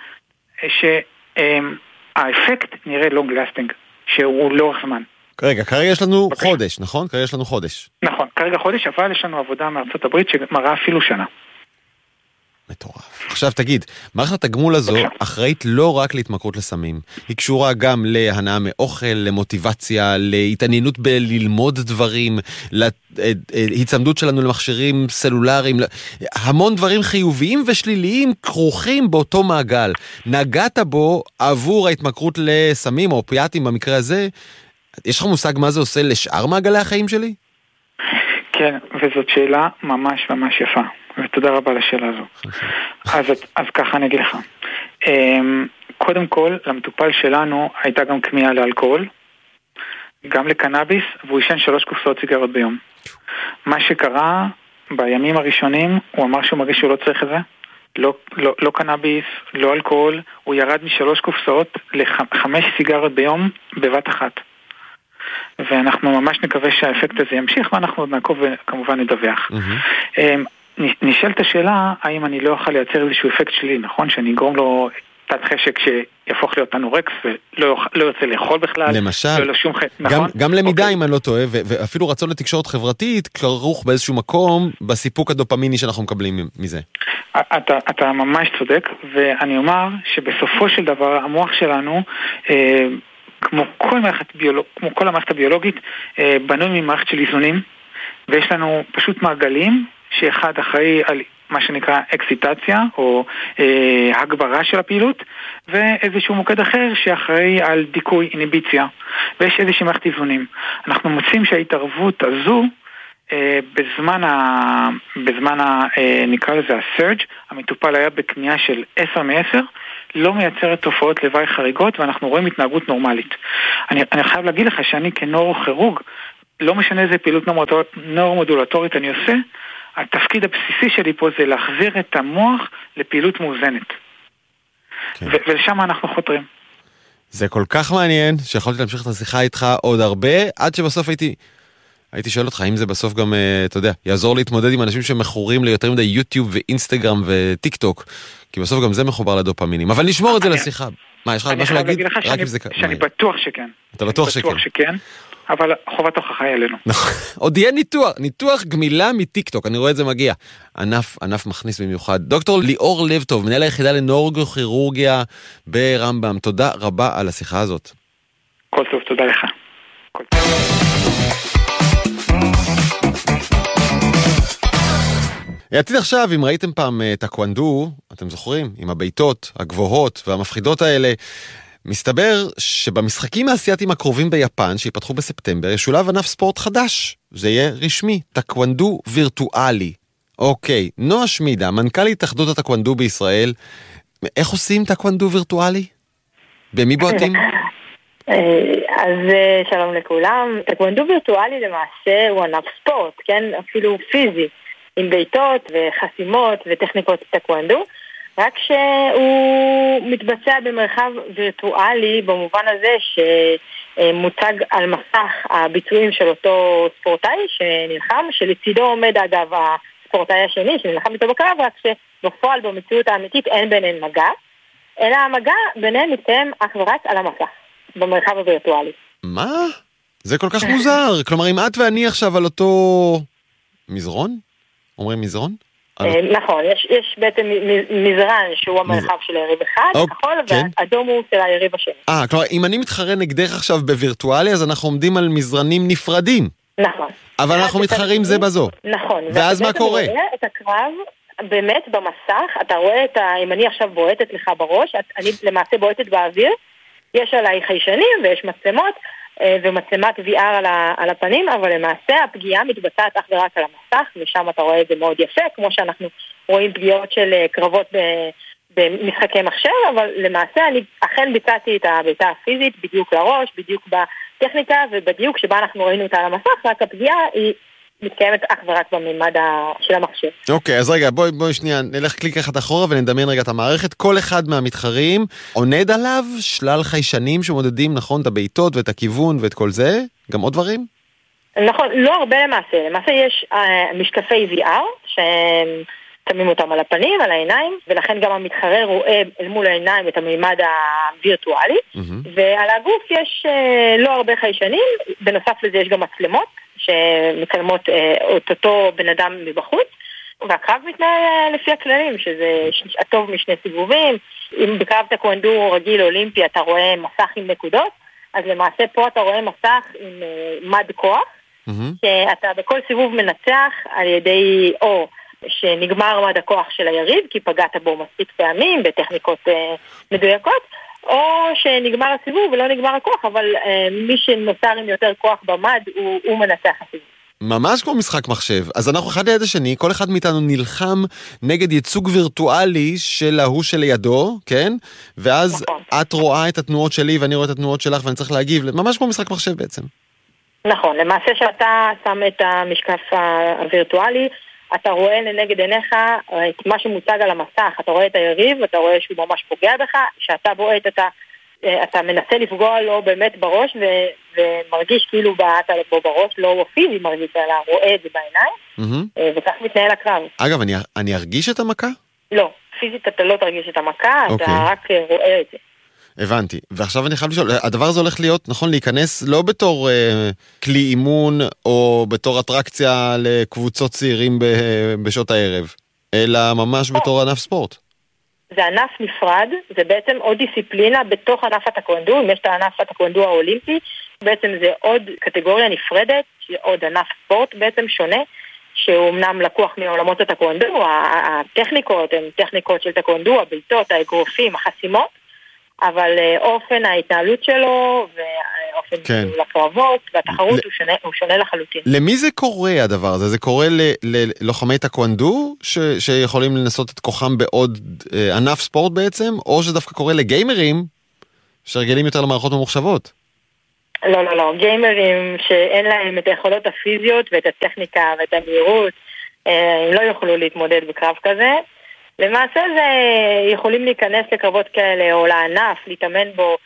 שהאפקט נראה long lasting, שהוא לאורך זמן. רגע, כרגע יש לנו בבקשה. חודש, נכון? כרגע יש לנו חודש. נכון, כרגע חודש, אבל יש לנו עבודה מארצות הברית שמראה אפילו שנה. מטורף. עכשיו תגיד, מערכת התגמול הזו בבקשה. אחראית לא רק להתמכרות לסמים, היא קשורה גם להנאה מאוכל, למוטיבציה, להתעניינות בללמוד דברים, להצמדות שלנו למכשירים סלולריים, המון דברים חיוביים ושליליים כרוכים באותו מעגל. נגעת בו עבור ההתמכרות לסמים או אופיאטים במקרה הזה, יש לך מושג מה זה עושה לשאר מעגלי החיים שלי? כן, וזאת שאלה ממש ממש יפה, ותודה רבה לשאלה הזו. אז, אז ככה אני אגיד לך. קודם כל, למטופל שלנו הייתה גם כמיהה לאלכוהול, גם לקנאביס, והוא ישן שלוש קופסאות סיגרות ביום. מה שקרה בימים הראשונים, הוא אמר שהוא מרגיש שהוא לא צריך את זה, לא, לא, לא קנאביס, לא אלכוהול, הוא ירד משלוש קופסאות לחמש סיגרות ביום בבת אחת. ואנחנו ממש נקווה שהאפקט הזה ימשיך, ואנחנו עוד נעקוב וכמובן נדווח. Mm-hmm. נשאלת השאלה, האם אני לא אוכל לייצר איזשהו אפקט שלי, נכון? שאני אגרום לו תת חשק שיהפוך להיות אנורקס, ולא לא יוצא לאכול בכלל. למשל, לא שום ח... גם, נכון? גם למידה, אם אני לא טועה, ואפילו רצון לתקשורת חברתית, כרוך באיזשהו מקום, בסיפוק הדופמיני שאנחנו מקבלים מזה. אתה, אתה ממש צודק, ואני אומר שבסופו של דבר, המוח שלנו, אה, כמו כל מערכת ביולוג, כמו כל המערכת הביולוגית, בנוי ממערכת של איזונים, ויש לנו פשוט מעגלים שאחד אחראי על מה שנקרא אקסיטציה או אה, הגברה של הפעילות, ואיזשהו מוקד אחר שאחראי על דיכוי, איניביציה, ויש איזושהי מערכת איזונים. אנחנו מוצאים שההתערבות הזו אה, בזמן, ה, בזמן ה, אה, נקרא לזה הסרג', המטופל היה בקנייה של עשר מעשר, לא מייצרת תופעות לוואי חריגות, ואנחנו רואים התנהגות נורמלית. אני, אני חייב להגיד לך שאני כנוירוכירורג, לא משנה איזה פעילות נוירומודולטורית אני עושה, התפקיד הבסיסי שלי פה זה להחזיר את המוח לפעילות מאוזנת. כן. ו- ולשם אנחנו חותרים. זה כל כך מעניין שיכולתי להמשיך את השיחה איתך עוד הרבה, עד שבסוף הייתי, הייתי שואל אותך אם זה בסוף גם, אתה יודע, יעזור להתמודד עם אנשים שמכורים ליותר מדי יוטיוב ואינסטגרם וטיק טוק, כי בסוף גם זה מחובר לדופמינים. אבל נשמור את זה לשיחה. מה, יש לך משהו להגיד? אני חייב להגיד לך שאני בטוח שכן. אתה בטוח שכן? אבל חובת הוכחה היא עלינו. עוד יהיה ניתוח, ניתוח גמילה מטיקטוק, אני רואה את זה מגיע. ענף, ענף מכניס במיוחד. דוקטור ליאור לב טוב, מנהל היחידה לנוירוכירורגיה ברמב"ם, תודה רבה על השיחה הזאת. כל טוב, תודה לך. כל טוב. יעתיד עכשיו, אם ראיתם פעם טקוונדו, אתם זוכרים, עם הביתות הגבוהות והמפחידות האלה, מסתבר שבמשחקים האסייתיים הקרובים ביפן, שיפתחו בספטמבר, ישולב ענף ספורט חדש. זה יהיה רשמי, טקוונדו וירטואלי. אוקיי, נועה שמידה, מנכ"ל התאחדות הטקוונדו בישראל, איך עושים טקוונדו וירטואלי? במי בועטים? אז שלום לכולם. טקוונדו וירטואלי למעשה הוא ענף ספורט, כן? אפילו פיזי, עם ביתות וחסימות וטכניקות טקוונדו. רק שהוא מתבצע במרחב וירטואלי במובן הזה שמוצג על מסך הביצועים של אותו ספורטאי שנלחם, שלצידו עומד אגב הספורטאי השני שנלחם איתו בקרב, רק שבפועל במציאות האמיתית אין ביניהם מגע, אלא המגע ביניהם מתקיים אך ורק על המסך, במרחב הווירטואלי. מה? זה כל כך מוזר. כלומר, אם את ואני עכשיו על אותו מזרון? אומרים מזרון? נכון, יש, יש בעצם מזרן שהוא המרחב של היריב אחד, הכחול, והאדום הוא של היריב השני. אה, כלומר, אם אני מתחרה נגדך עכשיו בווירטואלי, אז אנחנו עומדים על מזרנים נפרדים. נכון. אבל אנחנו מתחרים זה בזו. נכון. ואז מה קורה? אתה רואה את הקרב, באמת במסך, אתה רואה את ה... אם אני עכשיו בועטת לך בראש, אני למעשה בועטת באוויר, יש עליי חיישנים ויש מצלמות, ומצלמת וי אר על הפנים, אבל למעשה הפגיעה מתבצעת אך ורק על המסך, ושם אתה רואה את זה מאוד יפה, כמו שאנחנו רואים פגיעות של קרבות במשחקי מחשב, אבל למעשה אני אכן ביצעתי את הביתה הפיזית בדיוק לראש, בדיוק בטכניקה, ובדיוק שבה אנחנו ראינו אותה על המסך, רק הפגיעה היא מתקיימת אך ורק בממד של המחשב. אוקיי, אז רגע, בואי, בואי שנייה, נלך קליק אחד אחורה ונדמיין רגע את המערכת. כל אחד מהמתחרים עונד עליו שלל חיישנים שמודדים, נכון, את הביתות ואת הכיוון ואת כל זה? גם עוד דברים? נכון, לא הרבה למעשה. למעשה יש uh, משקפי וי אר ששמים אותם על הפנים, על העיניים, ולכן גם המתחרה רואה אל מול העיניים את הממד הווירטואלי, mm-hmm. ועל הגוף יש uh, לא הרבה חיישנים, בנוסף לזה יש גם מצלמות, שמצלמות את אותו בן אדם מבחוץ, והקרב מתנהל לפי הכללים, שזה הטוב משני סיבובים. אם בקרב טקוונדו רגיל אולימפי אתה רואה מסך עם נקודות, אז למעשה פה אתה רואה מסך עם מד כוח, שאתה בכל סיבוב מנצח על ידי או שנגמר מד הכוח של היריב, כי פגעת בו מספיק פעמים בטכניקות מדויקות, או שנגמר הסיבוב ולא נגמר הכוח, אבל אה, מי שנותר עם יותר כוח במד הוא, הוא מנצח הסיבוב. ממש כמו משחק מחשב. אז אנחנו אחד ליד השני, כל אחד מאיתנו נלחם נגד ייצוג וירטואלי של ההוא שלידו, כן? ואז נכון. את רואה את התנועות שלי ואני רואה את התנועות שלך ואני צריך להגיב, ממש כמו משחק מחשב בעצם. נכון, למעשה שאתה שם את המשקף הווירטואלי, אתה רואה לנגד עיניך את מה שמוצג על המסך, אתה רואה את היריב, אתה רואה שהוא ממש פוגע בך, שאתה בועט, אתה, אתה מנסה לפגוע לו באמת בראש, ו, ומרגיש כאילו בעט בו בראש, לא פיזי מרגיש, אלא רואה את זה בעיניים, mm-hmm. וכך מתנהל הקרב. אגב, אני, אני ארגיש את המכה? לא, פיזית אתה לא תרגיש את המכה, okay. אתה רק רואה את זה. הבנתי, ועכשיו אני חייב לשאול, הדבר הזה הולך להיות, נכון, להיכנס לא בתור אה, כלי אימון או בתור אטרקציה לקבוצות צעירים ב, בשעות הערב, אלא ממש או. בתור ענף ספורט. זה ענף נפרד, זה בעצם עוד דיסציפלינה בתוך ענף הטקוונדו, אם יש את הענף הטקוונדו האולימפי, בעצם זה עוד קטגוריה נפרדת, עוד ענף ספורט בעצם שונה, שהוא אמנם לקוח מעולמות הטקוונדו, הטכניקות הן טכניקות של טקוונדו, הביתות, האגרופים, החסימות, אבל אופן ההתנהלות שלו ואופן כן. לקרבות והתחרות ל... הוא, שונה, הוא שונה לחלוטין. למי זה קורה הדבר הזה? זה קורה ללוחמי טקוונדו ש... שיכולים לנסות את כוחם בעוד אה, ענף ספורט בעצם, או שדווקא קורה לגיימרים שרגילים יותר למערכות ממוחשבות? לא, לא, לא. גיימרים שאין להם את היכולות הפיזיות ואת הטכניקה ואת המהירות, הם לא יוכלו להתמודד בקרב כזה. למעשה זה יכולים להיכנס לקרבות כאלה או לענף, להתאמן בו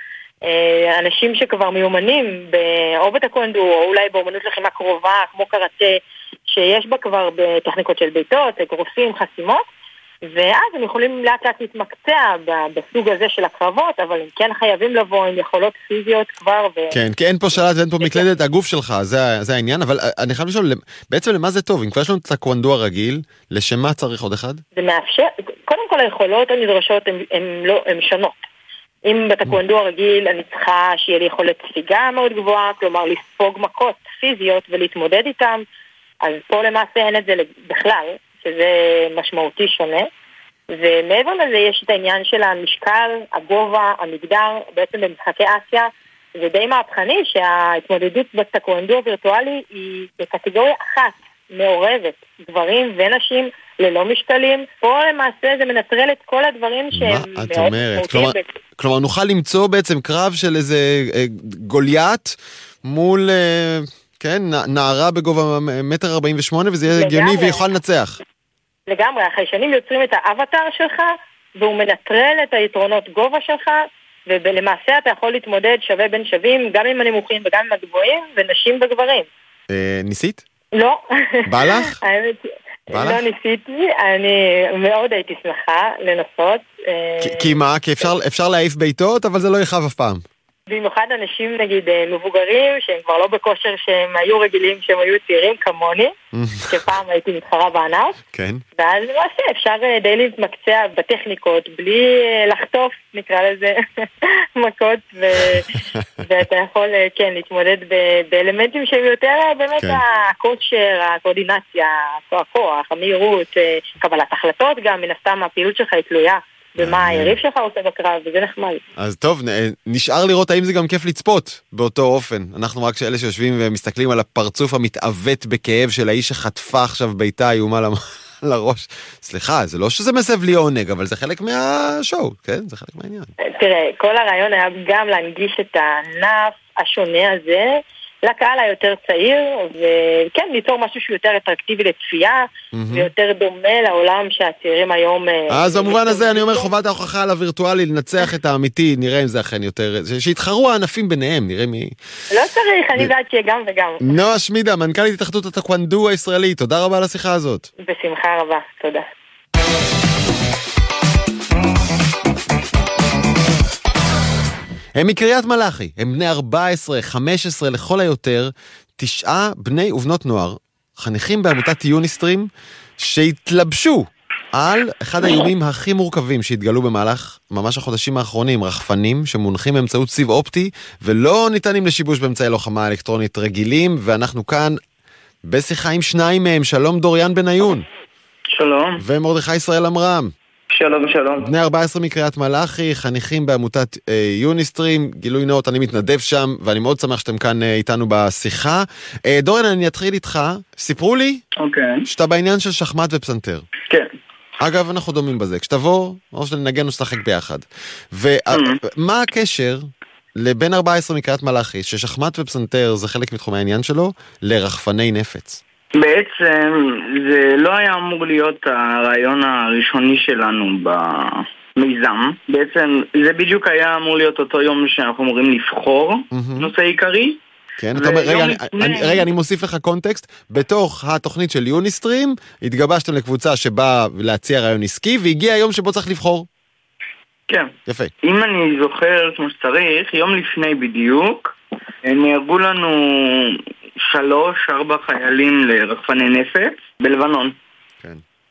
אנשים שכבר מיומנים או בטקוונדו או אולי באומנות לחימה קרובה כמו קראטה, שיש בה כבר בטכניקות של ביתות, אגרופים, חסימות, ואז הם יכולים לאט לאט להתמקצע בסוג הזה של הקרבות, אבל הם כן חייבים לבוא עם יכולות פיזיות כבר. ו... כן, כי אין פה שלט ואין פה מקלדת, הגוף שלך, זה, זה העניין, אבל אני חייב לשאול, בעצם למה זה טוב? אם כבר יש לנו טקוונדו הרגיל, לשם מה צריך עוד אחד? זה מאפשר, קודם כל היכולות הנדרשות הן לא, הן שונות. אם בטקוונדו הרגיל אני צריכה שיהיה לי יכולת ספיגה מאוד גבוהה, כלומר לספוג מכות פיזיות ולהתמודד איתם, אז פה למעשה אין את זה בכלל. שזה משמעותי שונה, ומעבר לזה יש את העניין של המשקל, הגובה, המגדר, בעצם במשחקי אסיה, זה די מהפכני שההתמודדות בטקוונדו הווירטואלי היא בקטגוריה אחת, מעורבת, גברים ונשים ללא משקלים, פה למעשה זה מנטרל את כל הדברים שהם מה את אומרת? כלומר, כלומר נוכל למצוא בעצם קרב של איזה גוליית מול... כן, נערה בגובה מטר ארבעים ושמונה, וזה יהיה הגיוני ויוכל לנצח. לגמרי, החיישנים יוצרים את האבטר שלך, והוא מנטרל את היתרונות גובה שלך, ולמעשה אתה יכול להתמודד שווה בין שווים, גם עם הנמוכים וגם עם הגבוהים, ונשים וגברים. ניסית? לא. בא לך? לא ניסיתי, אני מאוד הייתי שמחה לנסות. כי מה? כי אפשר להעיף ביתות, אבל זה לא יחב אף פעם. במיוחד אנשים נגיד מבוגרים שהם כבר לא בכושר שהם היו רגילים שהם היו צעירים כמוני, שפעם הייתי מתחרה בענף, כן. ואז למעשה אפשר די להתמקצע בטכניקות בלי לחטוף, נקרא לזה, מכות, ואתה יכול כן להתמודד באלמנטים שהם יותר באמת הכושר, הקואורדינציה, הכוח, המהירות, קבלת החלטות גם, מן הסתם הפעילות שלך היא תלויה ומה היריב שלך עושה בקרב, וזה נחמד. אז טוב, נשאר לראות האם זה גם כיף לצפות באותו אופן. אנחנו רק שאלה שיושבים ומסתכלים על הפרצוף המתעוות בכאב של האיש שחטפה עכשיו ביתה איומה לראש. סליחה, זה לא שזה מסב לי עונג, אבל זה חלק מהשואו, כן? זה חלק מהעניין. תראה, כל הרעיון היה גם להנגיש את הענף השונה הזה, לקהל היותר צעיר, וכן, ליצור משהו שהוא יותר אטרקטיבי לצפייה, ויותר דומה לעולם שהצעירים היום... אז במובן הזה אני אומר, חובת ההוכחה על הווירטואלי לנצח את האמיתי, נראה אם זה אכן יותר... שיתחרו הענפים ביניהם, נראה מי... לא צריך, אני יודעת שיהיה גם וגם. נועה שמידה, מנכ"לית התאחדות הטקוונדו הישראלי, תודה רבה על השיחה הזאת. בשמחה רבה, תודה. הם מקריית מלאכי, הם בני ארבע עשרה, חמש עשרה לכל היותר, תשעה בני ובנות נוער, חניכים בעמותת יוניסטרים, שהתלבשו על אחד האיומים הכי מורכבים שהתגלו במהלך ממש החודשים האחרונים, רחפנים שמונחים באמצעות סיב אופטי, ולא ניתנים לשיבוש באמצעי לוחמה אלקטרונית רגילים, ואנחנו כאן בשיחה עם שניים מהם, שלום דוריאן בניון. שלום. ומרדכי ישראל אמרם. שלום, שלום. בני ארבע עשרה מקריית מלאכי, חניכים בעמותת אה, יוניסטרים, גילוי נאות, אני מתנדב שם, ואני מאוד שמח שאתם כאן אה, איתנו בשיחה. אה, דורן, אני אתחיל איתך. סיפרו לי okay. שאתה בעניין של שחמט ופסנתר. כן. אגב, אנחנו דומים בזה. כשתבוא, או שננגן ונשחק ביחד. ומה mm-hmm. הקשר לבין ארבע עשרה מקריית מלאכי, ששחמט ופסנתר זה חלק מתחומי העניין שלו, לרחפני נפץ? בעצם זה לא היה אמור להיות הרעיון הראשוני שלנו במיזם. בעצם זה בדיוק היה אמור להיות אותו יום שאנחנו אמורים לבחור נושא עיקרי. כן, אתה אומר, רגע, אני, רגע, אני מוסיף לך קונטקסט. בתוך התוכנית של יוניסטרים, התגבשתם לקבוצה שבאה להציע רעיון עסקי, והגיע היום שבו צריך לבחור. כן. יפה. אם אני זוכר כמו שצריך, יום לפני בדיוק, נהרגו לנו שלוש, ארבע חיילים לרחפני נפץ בלבנון. כן.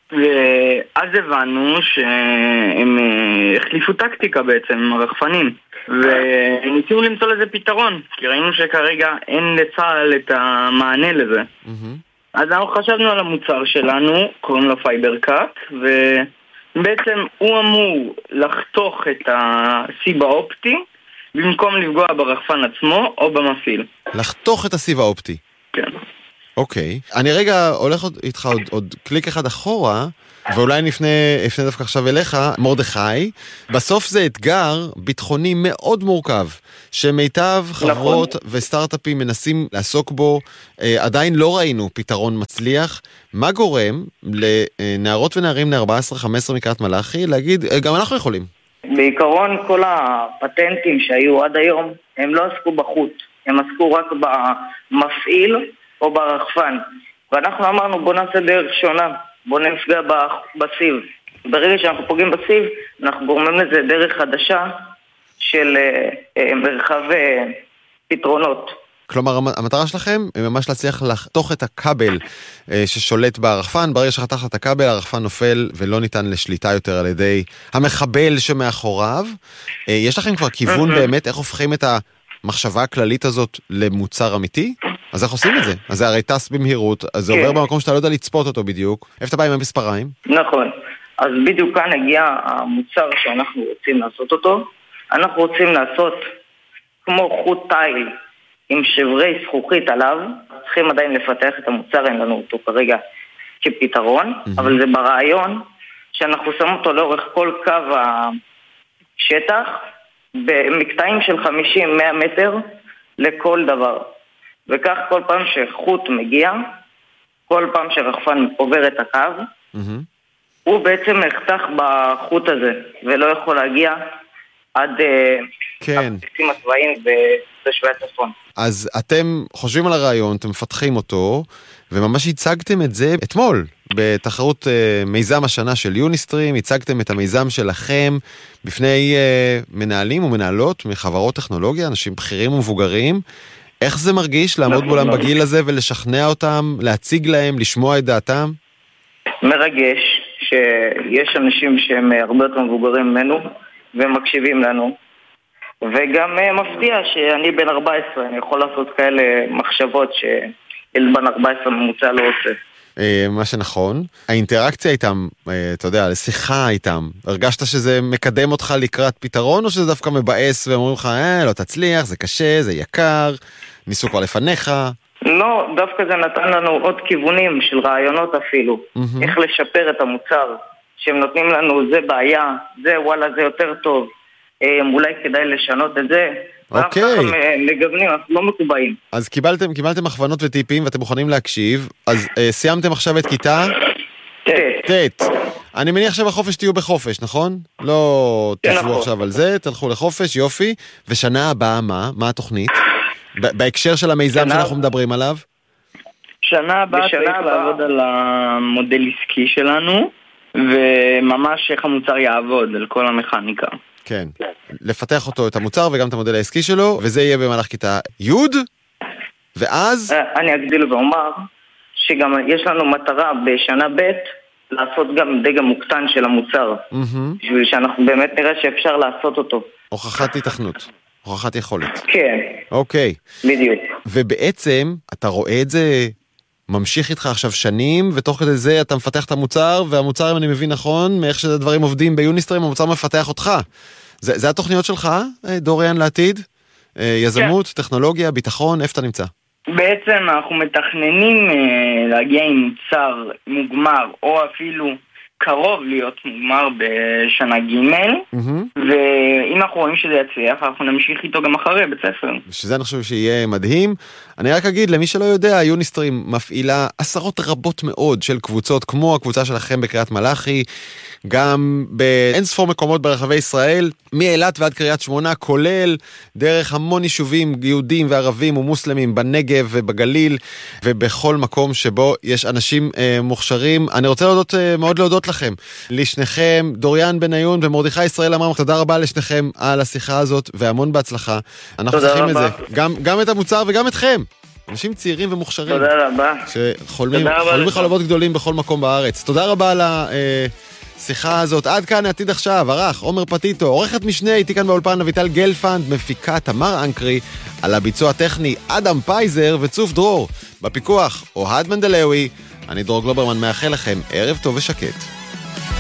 ואז הבנו שהם החליפו טקטיקה בעצם עם הרחפנים, וניסינו למצוא לזה פתרון, כי ראינו שכרגע אין לצה"ל את המענה לזה. אז אנחנו חשבנו על המוצר שלנו, קוראים לו פייבר קאט, ובעצם הוא אמור לחתוך את הסיב האופטי במקום לפגוע ברחפן עצמו או במפעיל. לחתוך את הסיב האופטי. כן. אוקיי. אני רגע הולך עוד, איתך עוד, עוד קליק אחד אחורה, ואולי נפנה, נפנה דווקא עכשיו אליך, מרדכי. בסוף זה אתגר ביטחוני מאוד מורכב, שמיטב חברות נכון. וסטארט-אפים מנסים לעסוק בו. אה, עדיין לא ראינו פתרון מצליח. מה גורם לנערות ונערים בני ארבע עשרה חמש עשרה מקריית מלאכי להגיד, אה, גם אנחנו יכולים? בעיקרון כל הפטנטים שהיו עד היום, הם לא עסקו בחוט, הם עסקו רק במפעיל או ברחפן. ואנחנו אמרנו בוא נעשה דרך שונה, בוא נפגע בסיב. ברגע שאנחנו פוגעים בסיב, אנחנו גורמים לזה דרך חדשה של אה, מרחב אה, פתרונות. כלומר, המטרה שלכם היא ממש להצליח לחתוך את הכבל אה, ששולט ברחפן. ברגע שחתך את הכבל, הרחפן נופל ולא ניתן לשליטה יותר על ידי המחבל שמאחוריו. אה, יש לכם כבר כיוון באמת איך הופכים את המחשבה הכללית הזאת למוצר אמיתי? אז איך עושים את זה? אז זה הרי טס במהירות, אז זה עובר במקום שאתה לא יודע לצפות אותו בדיוק. איפה אתה בא עם המספריים? נכון. אז בדיוק כאן הגיע המוצר שאנחנו רוצים לעשות אותו. אנחנו רוצים לעשות כמו חוט תיל עם שברי זכוכית עליו. צריכים עדיין לפתח את המוצר, אין לנו אותו כרגע כפתרון, אבל זה ברעיון שאנחנו שמים אותו לאורך כל קו השטח, במקטעים של חמישים עד מאה מטר לכל דבר. וכך כל פעם שחוט מגיע, כל פעם שרחפן עובר את הקו, mm-hmm. הוא בעצם נחתך בחוט הזה, ולא יכול להגיע עד כן. הבסיסים הצבאיים ותושבי הצפון. אז אתם חושבים על הרעיון, אתם מפתחים אותו, וממש הצגתם את זה אתמול, בתחרות uh, מיזם השנה של יוניסטרים, הצגתם את המיזם שלכם בפני uh, מנהלים ומנהלות מחברות טכנולוגיה, אנשים בכירים ומבוגרים. איך זה מרגיש לעמוד מולם בגיל הזה ולשכנע אותם, להציג להם, לשמוע את דעתם? מרגש שיש אנשים שהם הרבה יותר מבוגרים ממנו ומקשיבים לנו, וגם מפתיע שאני בן ארבע עשרה, אני יכול לעשות כאלה מחשבות שילבן ארבע עשרה ממוצע לא עושה. מה שנכון, האינטראקציה איתם, אתה יודע, לשיחה איתם, הרגשת שזה מקדם אותך לקראת פתרון, או שזה דווקא מבאס ואומרים לך, אה, לא תצליח, זה קשה, זה יקר, ניסו כבר לפניך? לא, דווקא זה נתן לנו עוד כיוונים של רעיונות אפילו, mm-hmm. איך לשפר את המוצר, שהם נותנים לנו, זה בעיה, זה וואלה, זה יותר טוב, אולי כדאי לשנות את זה, אוקיי. ואנחנו מגוונים, אנחנו לא מקובעים. אז קיבלתם, קיבלתם הכוונות וטיפים ואתם מוכנים להקשיב, אז אה, סיימתם עכשיו את כיתה? תת. אני מניח שבחופש תהיו בחופש, נכון? לא תשבו עכשיו על זה, תלכו לחופש, יופי. ושנה הבאה מה? מה התוכנית? בהקשר של המיזם שאנחנו מדברים עליו? שנה הבאה צריך לעבוד על המודל עסקי שלנו, וממש איך המוצר יעבוד, על כל המכניקה. כן, לפתח אותו, את המוצר וגם את המודל העסקי שלו, וזה יהיה במהלך כיתה י' ואז... אני אגדיל ואומר שגם יש לנו מטרה בשנה ב' לעשות גם דגם מוקטן של המוצר, בשביל שאנחנו באמת נראה שאפשר לעשות אותו. הוכחת התכנות, הוכחת יכולת. כן. אוקיי. בדיוק. ובעצם אתה רואה את זה ממשיך איתך עכשיו שנים, ותוך כדי זה אתה מפתח את המוצר, והמוצר, אם אני מבין נכון, מאיך שהדברים עובדים ביוניסטרים, המוצר מפתח אותך. זה, זה התוכניות שלך, דוריאן, לעתיד? יזמות, כן. טכנולוגיה, ביטחון, איפה אתה נמצא? בעצם אנחנו מתכננים להגיע עם מוצר מוגמר, או אפילו קרוב להיות מוגמר בשנה ג' mm-hmm. ואם אנחנו רואים שזה יצליח, אנחנו נמשיך איתו גם אחרי בית ספר. שזה אני חושב שיהיה מדהים. אני רק אגיד, למי שלא יודע, יוניסטרים מפעילה עשרות רבות מאוד של קבוצות, כמו הקבוצה שלכם בקריית מלאכי, גם באין ספור מקומות ברחבי ישראל, מאילת ועד קריית שמונה, כולל דרך המון יישובים יהודים וערבים ומוסלמים בנגב ובגליל, ובכל מקום שבו יש אנשים אה, מוכשרים. אני רוצה להודות, אה, מאוד להודות לכם, לשניכם, דוריאן בניון ומרדכי ישראל אמר, תודה רבה לשניכם על השיחה הזאת, והמון בהצלחה. אנחנו צריכים את זה, גם, גם את המוצר וגם אתכם. אנשים צעירים ומוכשרים. תודה רבה. שחולמים חלומות גדולים בכל מקום בארץ. תודה רבה על השיחה הזאת. עד כאן עתיד עכשיו, ערך עומר פטיטו, עורכת משנה, איתי כאן באולפן אביטל גלפנד, מפיקה תמר אנקרי, על הביצוע הטכני אדם פייזר וצוף דרור. בפיקוח אוהד מנדלאוי. אני דרור גלוברמן, מאחל לכם ערב טוב ושקט.